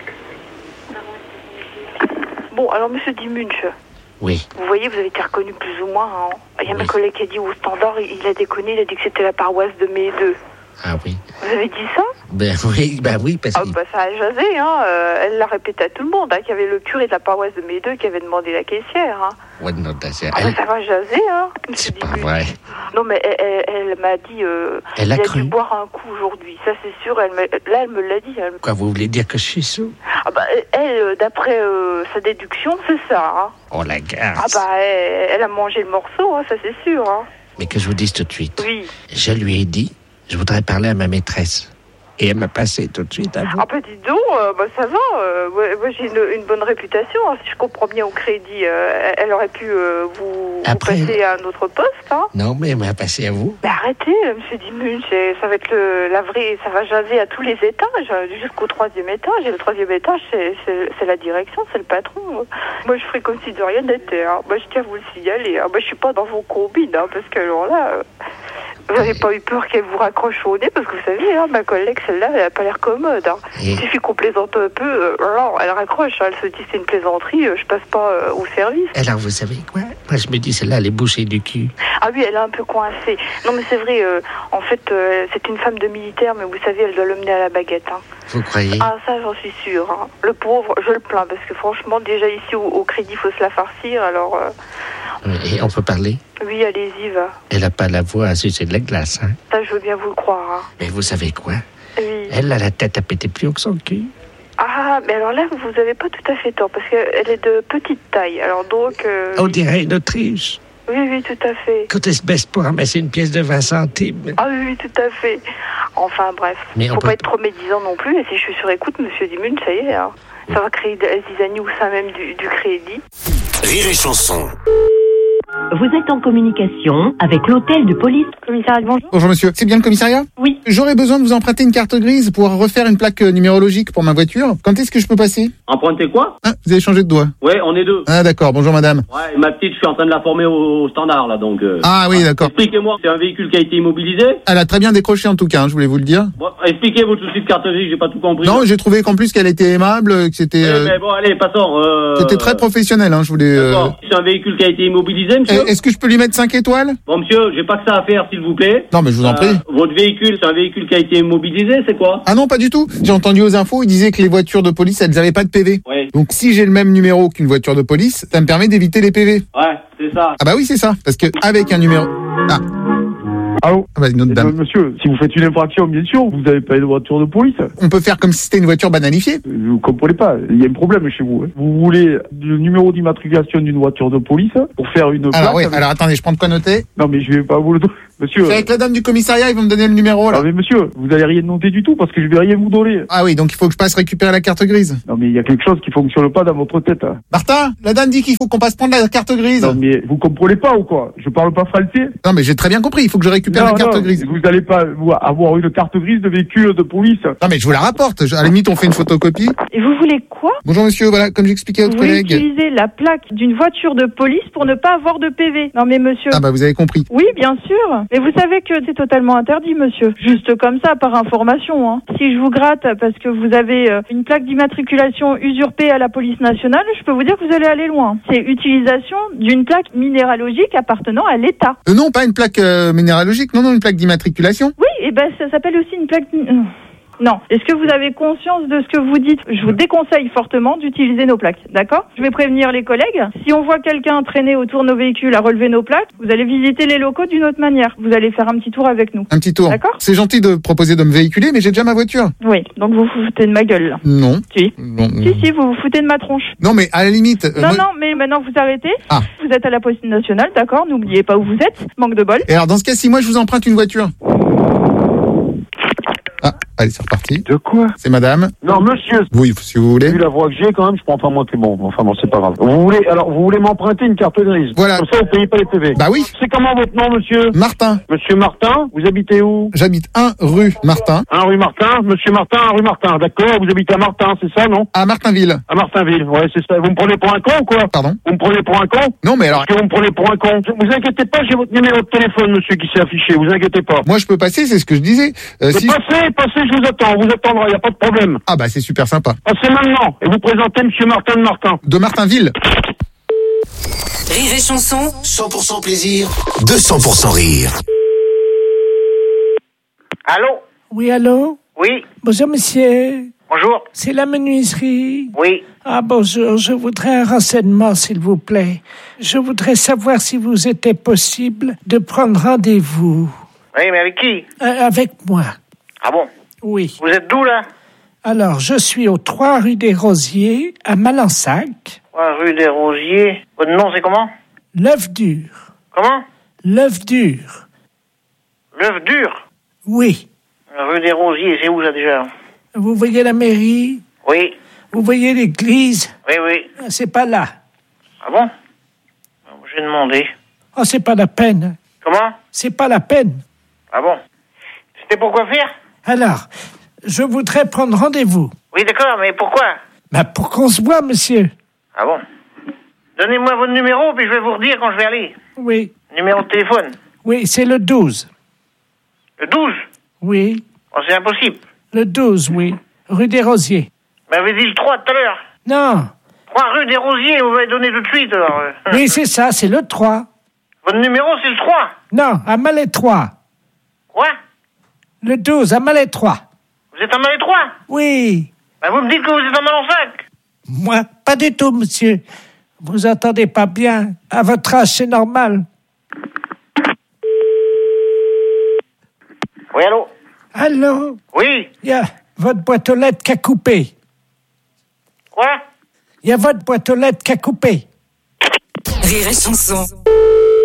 Bon, alors, Monsieur Dimunch, Oui. vous voyez, vous avez été reconnu plus ou moins. Hein. Il y a ma collègue qui a dit au standard, il, il a déconné, il a dit que c'était la paroisse de Médeux. Ah oui. Vous avez dit ça? Ben oui, ben oui, parce Ah, que... bah ça a jasé, hein. Euh, elle l'a répété à tout le monde, hein, qu'il y avait le curé de la paroisse de Médeux qui avait demandé la caissière. Hein. Ouais, non, c'est... Ah, bah, ça va jaser, hein. C'est pas vrai. Non, mais elle, elle, elle m'a dit... Euh, Elle a il a cru. dû boire un coup aujourd'hui, ça c'est sûr. Elle me, là, elle me l'a dit. Elle... Quoi, vous voulez dire que je suis sous? Ah bah, elle, euh, d'après euh, sa déduction, c'est ça. Hein. Oh, la garce. Ah bah, elle, elle a mangé le morceau, hein, ça c'est sûr. Hein. Mais que je vous dise tout de suite. Oui. Je lui ai dit, je voudrais parler à ma maîtresse. Et elle m'a passé tout de suite à vous. Ah bah dis donc, euh, bah, ça va, euh, ouais, moi j'ai une, une bonne réputation, hein, si je comprends bien au crédit, euh, elle aurait pu euh, vous, Après... vous passer à un autre poste. Hein. Non, mais elle m'a passé à vous. Mais arrêtez, euh, monsieur Dimunch, et ça va être le, la vraie, ça va jaser à tous les étages, euh, jusqu'au troisième étage, et le troisième étage c'est, c'est, c'est la direction, c'est le patron. Moi je ferai comme si de rien n'était, hein. Moi je tiens à vous le signaler, hein. Moi je suis pas dans vos combines, hein, parce que alors là... Euh... Vous n'avez pas eu peur qu'elle vous raccroche au nez? Parce que vous savez, hein, ma collègue, celle-là, elle n'a pas l'air commode. Hein. Il suffit qu'on plaisante un peu, euh, alors elle raccroche. Hein, elle se dit c'est une plaisanterie, euh, je passe pas euh, au service. Alors, vous savez quoi? Moi, je me dis, celle-là, elle est bouchée du cul. Ah oui, elle est un peu coincée. Non, mais c'est vrai, euh, en fait, euh, c'est une femme de militaire, mais vous savez, elle doit le mener à la baguette. Hein. Vous croyez? Ah, ça, j'en suis sûre. Hein. Le pauvre, je le plains, parce que franchement, déjà ici, au, au crédit, il faut se la farcir, alors... Euh... Et on peut parler? Oui, allez-y, va. Elle n'a pas la voix à sucer de la glace, hein? Ça, je veux bien vous le croire. Hein. Mais vous savez quoi? Oui. Elle a la tête à péter plus haut que son cul. Ah, mais alors là, vous n'avez pas tout à fait tort, parce qu'elle est de petite taille, alors donc... Euh, On oui. dirait une Autriche. Oui, oui, tout à fait. Quand elle se baisse pour ramasser une pièce de vingt centimes. Ah oui, oui, tout à fait. Enfin, bref. Mais on faut peut... pas être trop médisant non plus, et si je suis sur écoute, monsieur Dimunch, ça y est, hein. Ça va créer des zizanies au sein même du, du crédit. Rire et chanson. Vous êtes en communication avec l'hôtel de police. Commissariat, bonjour. Bonjour monsieur, c'est bien le commissariat? Oui. J'aurais besoin de vous emprunter une carte grise pour refaire une plaque euh, numérologique pour ma voiture. Quand est-ce que je peux passer? Emprunter quoi? Ah, vous avez changé de doigt. Ouais, on est deux. Ah d'accord, bonjour madame. Ouais, ma petite, je suis en train de la former au, au standard, là, donc... Euh... Ah oui, d'accord. Expliquez-moi, c'est un véhicule qui a été immobilisé? Elle a très bien décroché en tout cas, hein, je voulais vous le dire. Bon, expliquez votre souci de carte grise, j'ai pas tout compris. Non, j'ai trouvé qu'en plus qu'elle était aimable, que c'était... Ouais, euh, mais bon, allez, passons. Euh... C'était très professionnel, hein, je voulais... euh, D'accord. C'est un véhicule qui a été immobilisé, monsieur? Est-ce que je peux lui mettre cinq étoiles? Bon, monsieur, j'ai pas que ça à faire, s'il vous plaît. Non, mais je vous en Euh, prie. Votre véhicule, c'est un véhicule qui a été immobilisé, c'est quoi? Ah non, pas du tout. J'ai entendu aux infos, ils disaient que les voitures de police, elles avaient pas de P V. Ouais. Donc si j'ai le même numéro qu'une voiture de police, ça me permet d'éviter les P V. Ouais, c'est ça. Ah bah oui, c'est ça. Parce que avec un numéro... Ah. Allô? Ah bah, une autre Eh dame. ben, monsieur, si vous faites une infraction, bien sûr, vous avez pas de voiture de police. On peut faire comme si c'était une voiture banalifiée. Vous comprenez pas, il y a un problème chez vous. Hein. Vous voulez le numéro d'immatriculation d'une voiture de police pour faire une plaque Alors oui, avec- alors attendez, je prends de quoi noter. Non mais je vais pas vous le donner. Monsieur. C'est avec la dame du commissariat, ils vont me donner le numéro là. Non mais monsieur, vous allez rien noter du tout parce que je vais rien vous donner. Ah oui, donc il faut que je passe récupérer la carte grise. Non mais il y a quelque chose qui fonctionne pas dans votre tête. Hein. Martin, la dame dit qu'il faut qu'on passe prendre la carte grise. Non mais vous comprenez pas ou quoi? Je parle pas français. Non mais j'ai très bien compris, il faut que je récupère Non, la carte non, grise. Vous allez pas vous, avoir une carte grise de véhicule de police. Non mais je vous la rapporte, Je- à la limite on fait une photocopie. Et vous voulez quoi? Bonjour monsieur, voilà, comme j'expliquais à Vous votre voulez collègue. utiliser la plaque d'une voiture de police pour ne pas avoir de P V. Non mais monsieur... Ah bah vous avez compris. Oui, bien sûr. Mais vous savez que c'est totalement interdit, monsieur. Juste comme ça, par information. Hein. Si je vous gratte parce que vous avez euh, une plaque d'immatriculation usurpée à la police nationale, je peux vous dire que vous allez aller loin. C'est utilisation d'une plaque minéralogique appartenant à l'État. Euh, non, pas une plaque euh, minéralogique, non, non, une plaque d'immatriculation. Oui, et ben ça s'appelle aussi une plaque... euh, Non. Est-ce que vous avez conscience de ce que vous dites? Je vous déconseille fortement d'utiliser nos plaques, d'accord? Je vais prévenir les collègues. Si on voit quelqu'un traîner autour de nos véhicules à relever nos plaques, vous allez visiter les locaux d'une autre manière. Vous allez faire un petit tour avec nous. Un petit tour. D'accord. C'est gentil de proposer de me véhiculer, mais j'ai déjà ma voiture. Oui, donc vous vous foutez de ma gueule, là. Non. Si. Non, Si, si, vous vous foutez de ma tronche. non mais à la limite... euh, non, moi- non, mais maintenant vous arrêtez. Ah. Vous êtes à la police nationale, d'accord? N'oubliez pas où vous êtes. Manque de bol. Et alors dans ce cas, si moi je vous emprunte une voiture... Ah, allez, c'est reparti. De quoi? C'est madame. Non, monsieur. Oui, si vous voulez. Vu la voix que j'ai, quand même, je prends pas monter bon. Enfin bon, c'est pas grave. Vous voulez, alors, vous voulez m'emprunter une carte grise. Voilà. Comme ça, vous payez pas les P V. Bah oui. C'est comment votre nom, monsieur? Martin. Monsieur Martin. Vous habitez où? J'habite un rue Martin. Un rue Martin. Monsieur Martin, un rue Martin. D'accord. Vous habitez à Martin, c'est ça, non? À Martinville. À Martinville. Ouais, c'est ça. Vous me prenez pour un con ou quoi? Pardon? Vous me prenez pour un con? Non, mais alors... Est-ce que vous me prenez pour un con? Vous inquiétez pas, j'ai votre numéro de téléphone, monsieur, qui s'est affiché. Vous inquiétez pas. Moi, je peux passer, c'est ce que je disais. Euh, Mais si... Passez, passez, je vous attends. Vous attendra, y a pas de problème. Ah bah c'est super sympa. Passez maintenant. Et vous présentez monsieur Martin de Martin. De Martinville. Rire et chanson, cent pour cent plaisir, deux cents pour cent rire. Allô? Oui, allô? Oui. Bonjour, monsieur. Bonjour. C'est la menuiserie? Oui. Ah, bonjour. Je voudrais un renseignement, s'il vous plaît. Je voudrais savoir si vous était possible de prendre rendez-vous. Oui, mais avec qui? Euh, avec moi. Ah bon? Oui. Vous êtes d'où, là? Alors, je suis au trois rue des Rosiers, à Malensac. Ouais, rue des Rosiers. Votre nom, c'est comment? L'œuf dur. Comment? L'œuf dur. L'œuf dur? Oui. Rue des Rosiers, c'est où, ça, déjà? Vous voyez la mairie? Oui. Vous voyez l'église? Oui, oui. C'est pas là. Ah bon? J'ai demandé. Oh, c'est pas la peine. Comment? C'est pas la peine. Ah bon? C'était pour quoi faire? Alors, je voudrais prendre rendez-vous. Oui, d'accord, mais pourquoi? Bah, pour qu'on se voit, monsieur. Ah bon? Donnez-moi votre numéro, puis je vais vous redire quand je vais aller. Oui. Numéro de téléphone? Oui, c'est le douze. Le douze? Oui. Oh, c'est impossible. Le douze, oui. Rue des Rosiers. Vous m'avez dit le trois tout à l'heure. Non. trois rue des Rosiers, vous m'avez donné tout de suite, alors. Oui, c'est ça, c'est le trois. Votre numéro, c'est le trois? Non, à Malétroit. Quoi? Le douze, à Malétroit. Vous êtes à Malétroit? Oui. Ben, vous me dites que vous êtes à Malensac? Moi, pas du tout, monsieur. Vous entendez pas bien. À votre âge, c'est normal. Oui, allô? Allô? Oui. Il y a votre boîte aux lettres qui a coupé. Quoi? Il y a votre boîte aux lettres qui a coupé. Rire et chanson.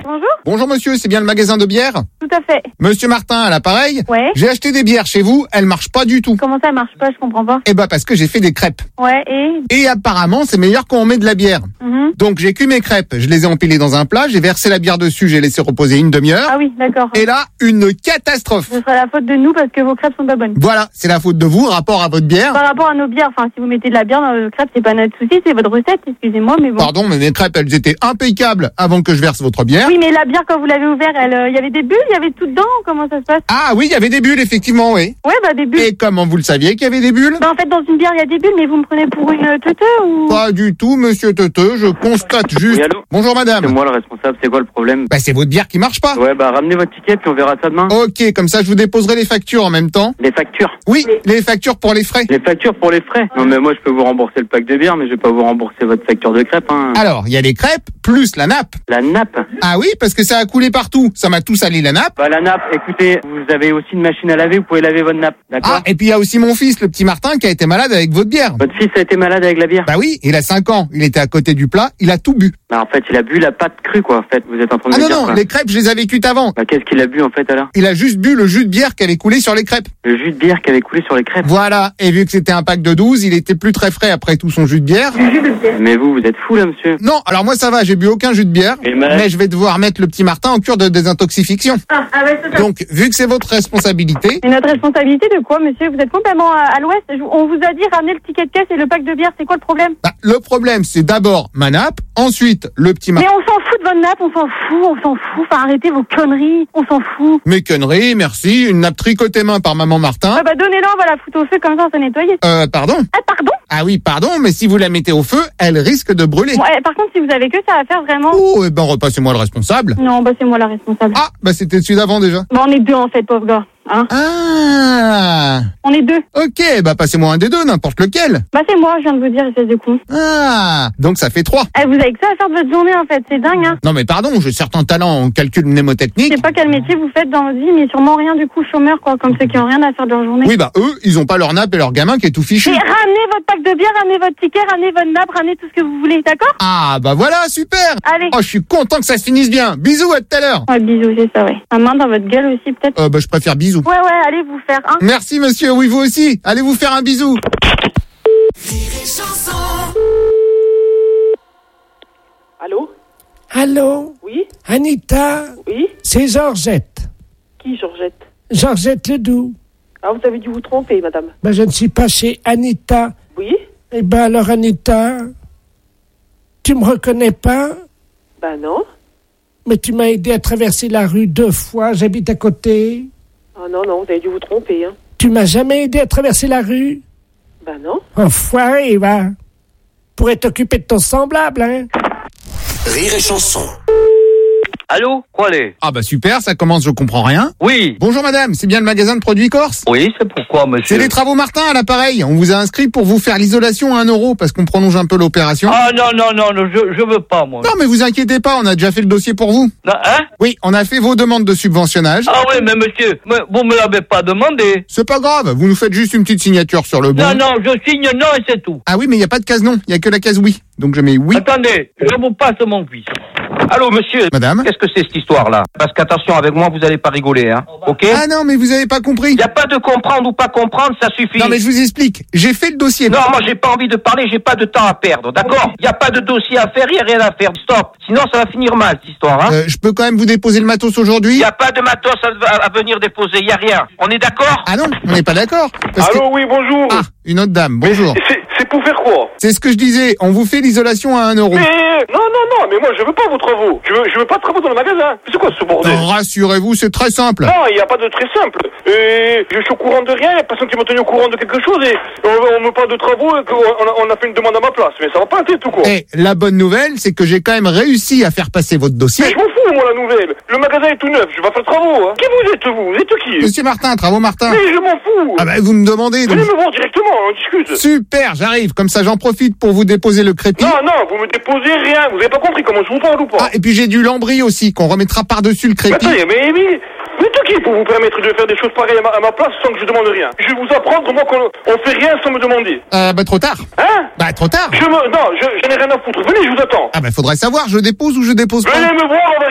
Bonjour. Bonjour monsieur, c'est bien le magasin de bière? Tout à fait. Monsieur Martin à l'appareil? Ouais. J'ai acheté des bières chez vous, elles marchent pas du tout. Comment ça marche pas? Je comprends pas. Eh ben parce que j'ai fait des crêpes. Ouais, et Et apparemment c'est meilleur quand on met de la bière. Mhm. Donc j'ai cuit mes crêpes, je les ai empilées dans un plat, j'ai versé la bière dessus, j'ai laissé reposer une demi-heure. Ah oui, d'accord. Et là, une catastrophe. Ce sera la faute de nous parce que vos crêpes sont pas bonnes. Voilà, c'est la faute de vous, rapport à votre bière. Par rapport à nos bières, enfin, si vous mettez de la bière dans vos crêpes, c'est pas notre souci, c'est votre recette, excusez-moi, mais bon. Pardon, mais mes crêpes, elles étaient impeccables avant que je verse votre bière. Oui, mais la bière, quand vous l'avez ouverte, il euh, y avait des bulles, il y avait tout dedans, comment ça se passe? Ah oui, il y avait des bulles, effectivement, oui. Ouais, bah des bulles. Et comment vous le saviez qu'il y avait des bulles? Bah en fait, dans une bière, il y a des bulles, mais vous me prenez pour une teuteux ou? Pas du tout, monsieur Teuteux, je constate juste... Oui, allô? Bonjour madame. C'est moi le responsable, c'est quoi le problème? Bah c'est votre bière qui marche pas. Ouais, bah ramenez votre ticket puis on verra ça demain. Ok, comme ça je vous déposerai les factures en même temps. Les factures? Oui, les factures pour les frais. Les factures pour les frais? Non mais moi je peux vous rembourser le pack de bière, mais je vais pas vous rembourser votre facture de crêpes, hein. Alors, il y a les crêpes plus la nappe. La nappe? Ah oui, parce que ça a coulé partout, ça m'a tout sali la nappe. Bah la nappe, écoutez, vous avez aussi une machine à laver, vous pouvez laver votre nappe, d'accord? Ah, et puis il y a aussi mon fils, le petit Martin, qui a été malade avec votre bière. Votre fils a été malade avec la bière? Bah oui, il a cinq ans, il était à côté du plat, il a tout bu. Bah en fait, il a bu la pâte crue quoi, en fait, vous êtes en train de Ah me non, dire non, quoi? les crêpes, je les avais cuites avant. Bah qu'est-ce qu'il a bu en fait alors? Il a juste bu le jus de bière qui avait coulé sur les crêpes. Le jus de bière qui avait coulé sur les crêpes? Voilà, et vu que c'était un pack de douze, il était plus très frais après tout son jus de bière. Du jus de bière? Mais vous, vous êtes fou là monsieur? Non, alors moi ça va, j'ai bu aucun jus de bière, Et ma- mais je vais devoir mettre le petit Martin en cure de désintoxification. Ah, ah ouais, c'est ça. Donc, vu que c'est votre responsabilité, Et notre responsabilité de quoi, monsieur? Vous êtes complètement à, à l'ouest. Je- On vous a dit ramener le ticket de caisse et le pack de bière, c'est quoi le problème? bah, le problème c'est d'abord ma nappe, ensuite le petit Mais Martin. on s'en fout de votre nappe, on s'en fout, on s'en fout. Enfin, arrêtez vos conneries, on s'en fout. Mes conneries, merci, une nappe tricotée main par maman Martin. Ah bah donnez-la, on va la foutre au feu comme ça, on s'en nettoyer. Euh, pardon? Ah pardon? Ah oui, pardon, mais si vous la mettez au feu, elle risque de brûler. Ouais, par contre, si vous avez que ça à faire, vraiment... Oh, eh ben repassez-moi le responsable. Non, bah c'est moi la responsable. Ah, bah c'était celui d'avant déjà. Bah on est deux en fait, pauvre gars. Hein? Ah. On est deux. Ok, bah passez-moi un des deux, n'importe lequel. Bah c'est moi, je viens de vous dire, espèce de con. Ah, donc ça fait trois. Eh, vous avez que ça à faire de votre journée en fait, c'est dingue hein. Non mais pardon, j'ai certains talents en calcul Je mnémotechnique. sais pas quel métier vous faites dans votre vie, mais sûrement rien du coup chômeur quoi, comme ceux qui ont rien à faire de leur journée. Oui, bah eux, ils ont pas leur nappe et leur gamin qui est tout fichu. Mais ramenez votre pack de bière, ramenez votre ticket, ramenez votre nappe, ramenez tout ce que vous voulez, d'accord? Ah, bah voilà, super. Allez. Oh, je suis content que ça se finisse bien. Bisous, à tout à l'heure. Ouais, bisous, c'est ça, ouais. Un main dans votre gueule aussi, peut-être? Euh, bah je préfère bisous. Ouais, ouais, allez vous faire un. Merci monsieur, oui vous aussi. Allez vous faire un bisou. Allô? Allô? Oui? Anita? Oui? C'est Georgette. Qui, Georgette? Georgette Ledoux. Ah, vous avez dû vous tromper, madame. Ben, je ne suis pas chez Anita. Oui? Eh ben, alors, Anita, tu me reconnais pas? Ben non. Mais tu m'as aidé à traverser la rue deux fois, j'habite à côté. Ah non, non, vous avez dû vous tromper, hein. Tu m'as jamais aidé à traverser la rue? Ben non. Enfoiré, va. Pourrais t'occuper de ton semblable, hein? Rire et chanson. Allô? Quoi les? Ah bah super, ça commence, je comprends rien. Oui. Bonjour madame, c'est bien le magasin de produits corse? Oui, c'est pourquoi, monsieur? C'est les travaux Martin à l'appareil. On vous a inscrit pour vous faire l'isolation à un euro parce qu'on prolonge un peu l'opération. Ah non, non, non, non, je, je veux pas, moi. Non mais vous inquiétez pas, on a déjà fait le dossier pour vous. Non, hein? Oui, on a fait vos demandes de subventionnage. Ah oui, mais monsieur, mais vous me l'avez pas demandé. C'est pas grave, vous nous faites juste une petite signature sur le bon. Non, non, je signe non et c'est tout. Ah oui, mais il n'y a pas de case non, il y a que la case oui. Donc je mets oui. Attendez, je vous passe mon fils. Allô, monsieur. Madame. Qu'est-ce que c'est cette histoire-là? Parce qu'attention, avec moi, vous n'allez pas rigoler, hein. Ok? Ah non, mais vous avez pas compris. Il n'y a pas de comprendre ou pas comprendre, ça suffit. Non, mais je vous explique. J'ai fait le dossier. Non, moi, j'ai pas envie de parler, j'ai pas de temps à perdre, d'accord? Il n'y a pas de dossier à faire, il n'y a rien à faire. Stop. Sinon, ça va finir mal, cette histoire, hein. Euh, je peux quand même vous déposer le matos aujourd'hui? Il n'y a pas de matos à, à venir déposer, il n'y a rien. On est d'accord? Ah non, on n'est pas d'accord. Allô, que... oui, bonjour. Ah, une autre dame, bonjour. C'est pour faire quoi? C'est ce que je disais, on vous fait l'isolation à un euro. Mais non, non, non, mais moi je veux pas vos travaux. Je veux, je veux pas de travaux dans le magasin. C'est quoi ce bordel? Non, rassurez-vous, c'est très simple. Non, il n'y a pas de très simple. Et je suis au courant de rien, il n'y a personne qui m'a tenu au courant de quelque chose et on, on me parle de travaux et qu'on a, on a fait une demande à ma place. Mais ça va pas la tête ou quoi? Et la bonne nouvelle, c'est que j'ai quand même réussi à faire passer votre dossier. Mais je m'en fous, moi, la nouvelle. Le magasin est tout neuf, je vais faire travaux. Hein. Qui vous êtes, vous? Vous êtes qui? Monsieur Martin, travaux Martin. Mais je m'en fous. Ah bah vous me demandez. Donc... Venez me voir directement, on discute. Super, j'arrive. Comme ça, j'en profite pour vous déposer le crépi. Non, non, vous me déposez rien. Vous avez pas compris comment je vous parle ou pas? Ah, et puis j'ai du lambris aussi, qu'on remettra par-dessus le crépi. Attendez, mais, mais, mais tout qui pour vous permettre de faire des choses pareilles à ma, à ma place sans que je demande rien? Je vais vous apprendre, moi, qu'on on fait rien sans me demander. Euh, bah trop tard. Hein? Bah trop tard. Je me, non, je, je n'ai rien à foutre. Venez, je vous attends. Ah bah faudrait savoir, je dépose ou je dépose pas. Venez me voir, on va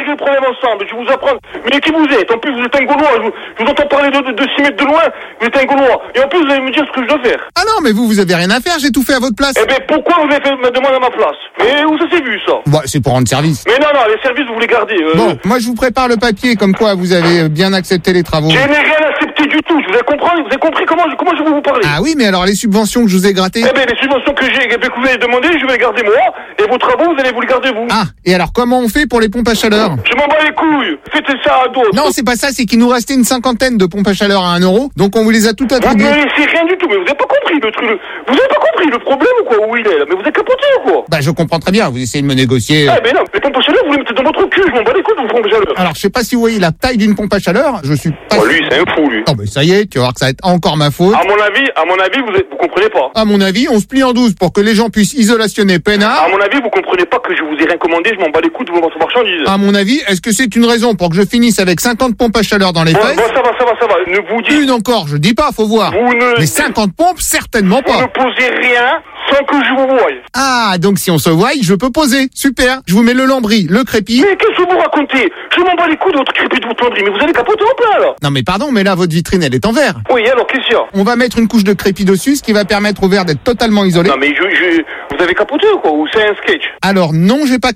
régler le problème ensemble. Je vais vous apprendre. Mais qui vous êtes? En plus, vous êtes un Gaulois. Je vous, je vous entends parler de, de, de six mètres de loin. Vous êtes un Gaulois. Et en plus, vous allez me dire ce que je dois faire. Ah non, mais vous, vous avez rien à faire, j'ai tout fait à votre place. Eh ben, pourquoi vous avez fait ma demande à ma place? Mais où ça s'est vu, ça? Bah, c'est pour rendre service. Mais non, non, les services, vous les gardez. Euh... Bon, moi, je vous prépare le papier, comme quoi vous avez bien accepté les travaux. Je n'ai rien accepté du tout. Je vous ai compris, vous avez compris comment, comment je vais vous parler. Ah oui, mais alors les subventions que je vous ai grattées. Eh ben, les subventions que j'ai, que vous avez demandé, je vais les garder moi. Et vos travaux, vous allez vous les garder vous. Ah, et alors comment on fait pour les pompes à chaleur? Je m'en bats les couilles. Faites ça à d'autres. Non, c'est pas ça, c'est qu'il nous restait une cinquantaine de pompes à chaleur à un euro. Donc on vous les a toutes attribuées. Vous ne laissez rien du tout, mais vous avez pas compris le truc. Vous avez pas compris le problème ou quoi? Où il est là? Mais vous êtes capoté ou quoi? Bah, je comprends très bien, vous essayez de me négocier. Ah, mais non, les pompes à chaleur, vous les mettez dans votre cul. Je m'en bats les couilles de vos pompes à chaleur. Alors, je sais pas si vous voyez la taille d'une pompe à chaleur. Je suis pas. Oh, lui, c'est un fou, lui. Oh, bah, ça y est, tu vas voir que ça va être encore ma faute. À mon avis, à mon avis, vous, êtes, vous comprenez pas. À mon avis, on se plie en douze pour que les gens puissent isolationner peinard. À mon avis, vous comprenez pas que je vous ai rien commandé, je m'en bats les couilles de votre marchandise. À mon avis, est-ce que c'est une raison pour que je finisse avec cinquante pompes à chaleur dans les bon, fesses? Bon, ça va, ça va, ça va. Ne vous dites... Une encore, je dis pas, faut voir. Vous ne... Mais cinquante pompes, certainement pas. Vous ne posez rien sans que je vous voie. Ah, donc si on se voie, je peux poser. Super. Je vous mets le lambris, le crépi. Mais qu'est-ce que vous racontez? Je m'en bats les couilles de votre crépi de votre lambris, mais vous allez capoter en plein, là. Non, mais pardon, mais là, votre vitrine, elle est en verre. Oui, alors, qu'est-ce qu'il y a? On va mettre une couche de crépi dessus, ce qui va permettre au verre d'être totalement isolé. Non, mais je, je... vous avez capoté ou quoi? Ou c'est un sketch? Alors, non, j'ai pas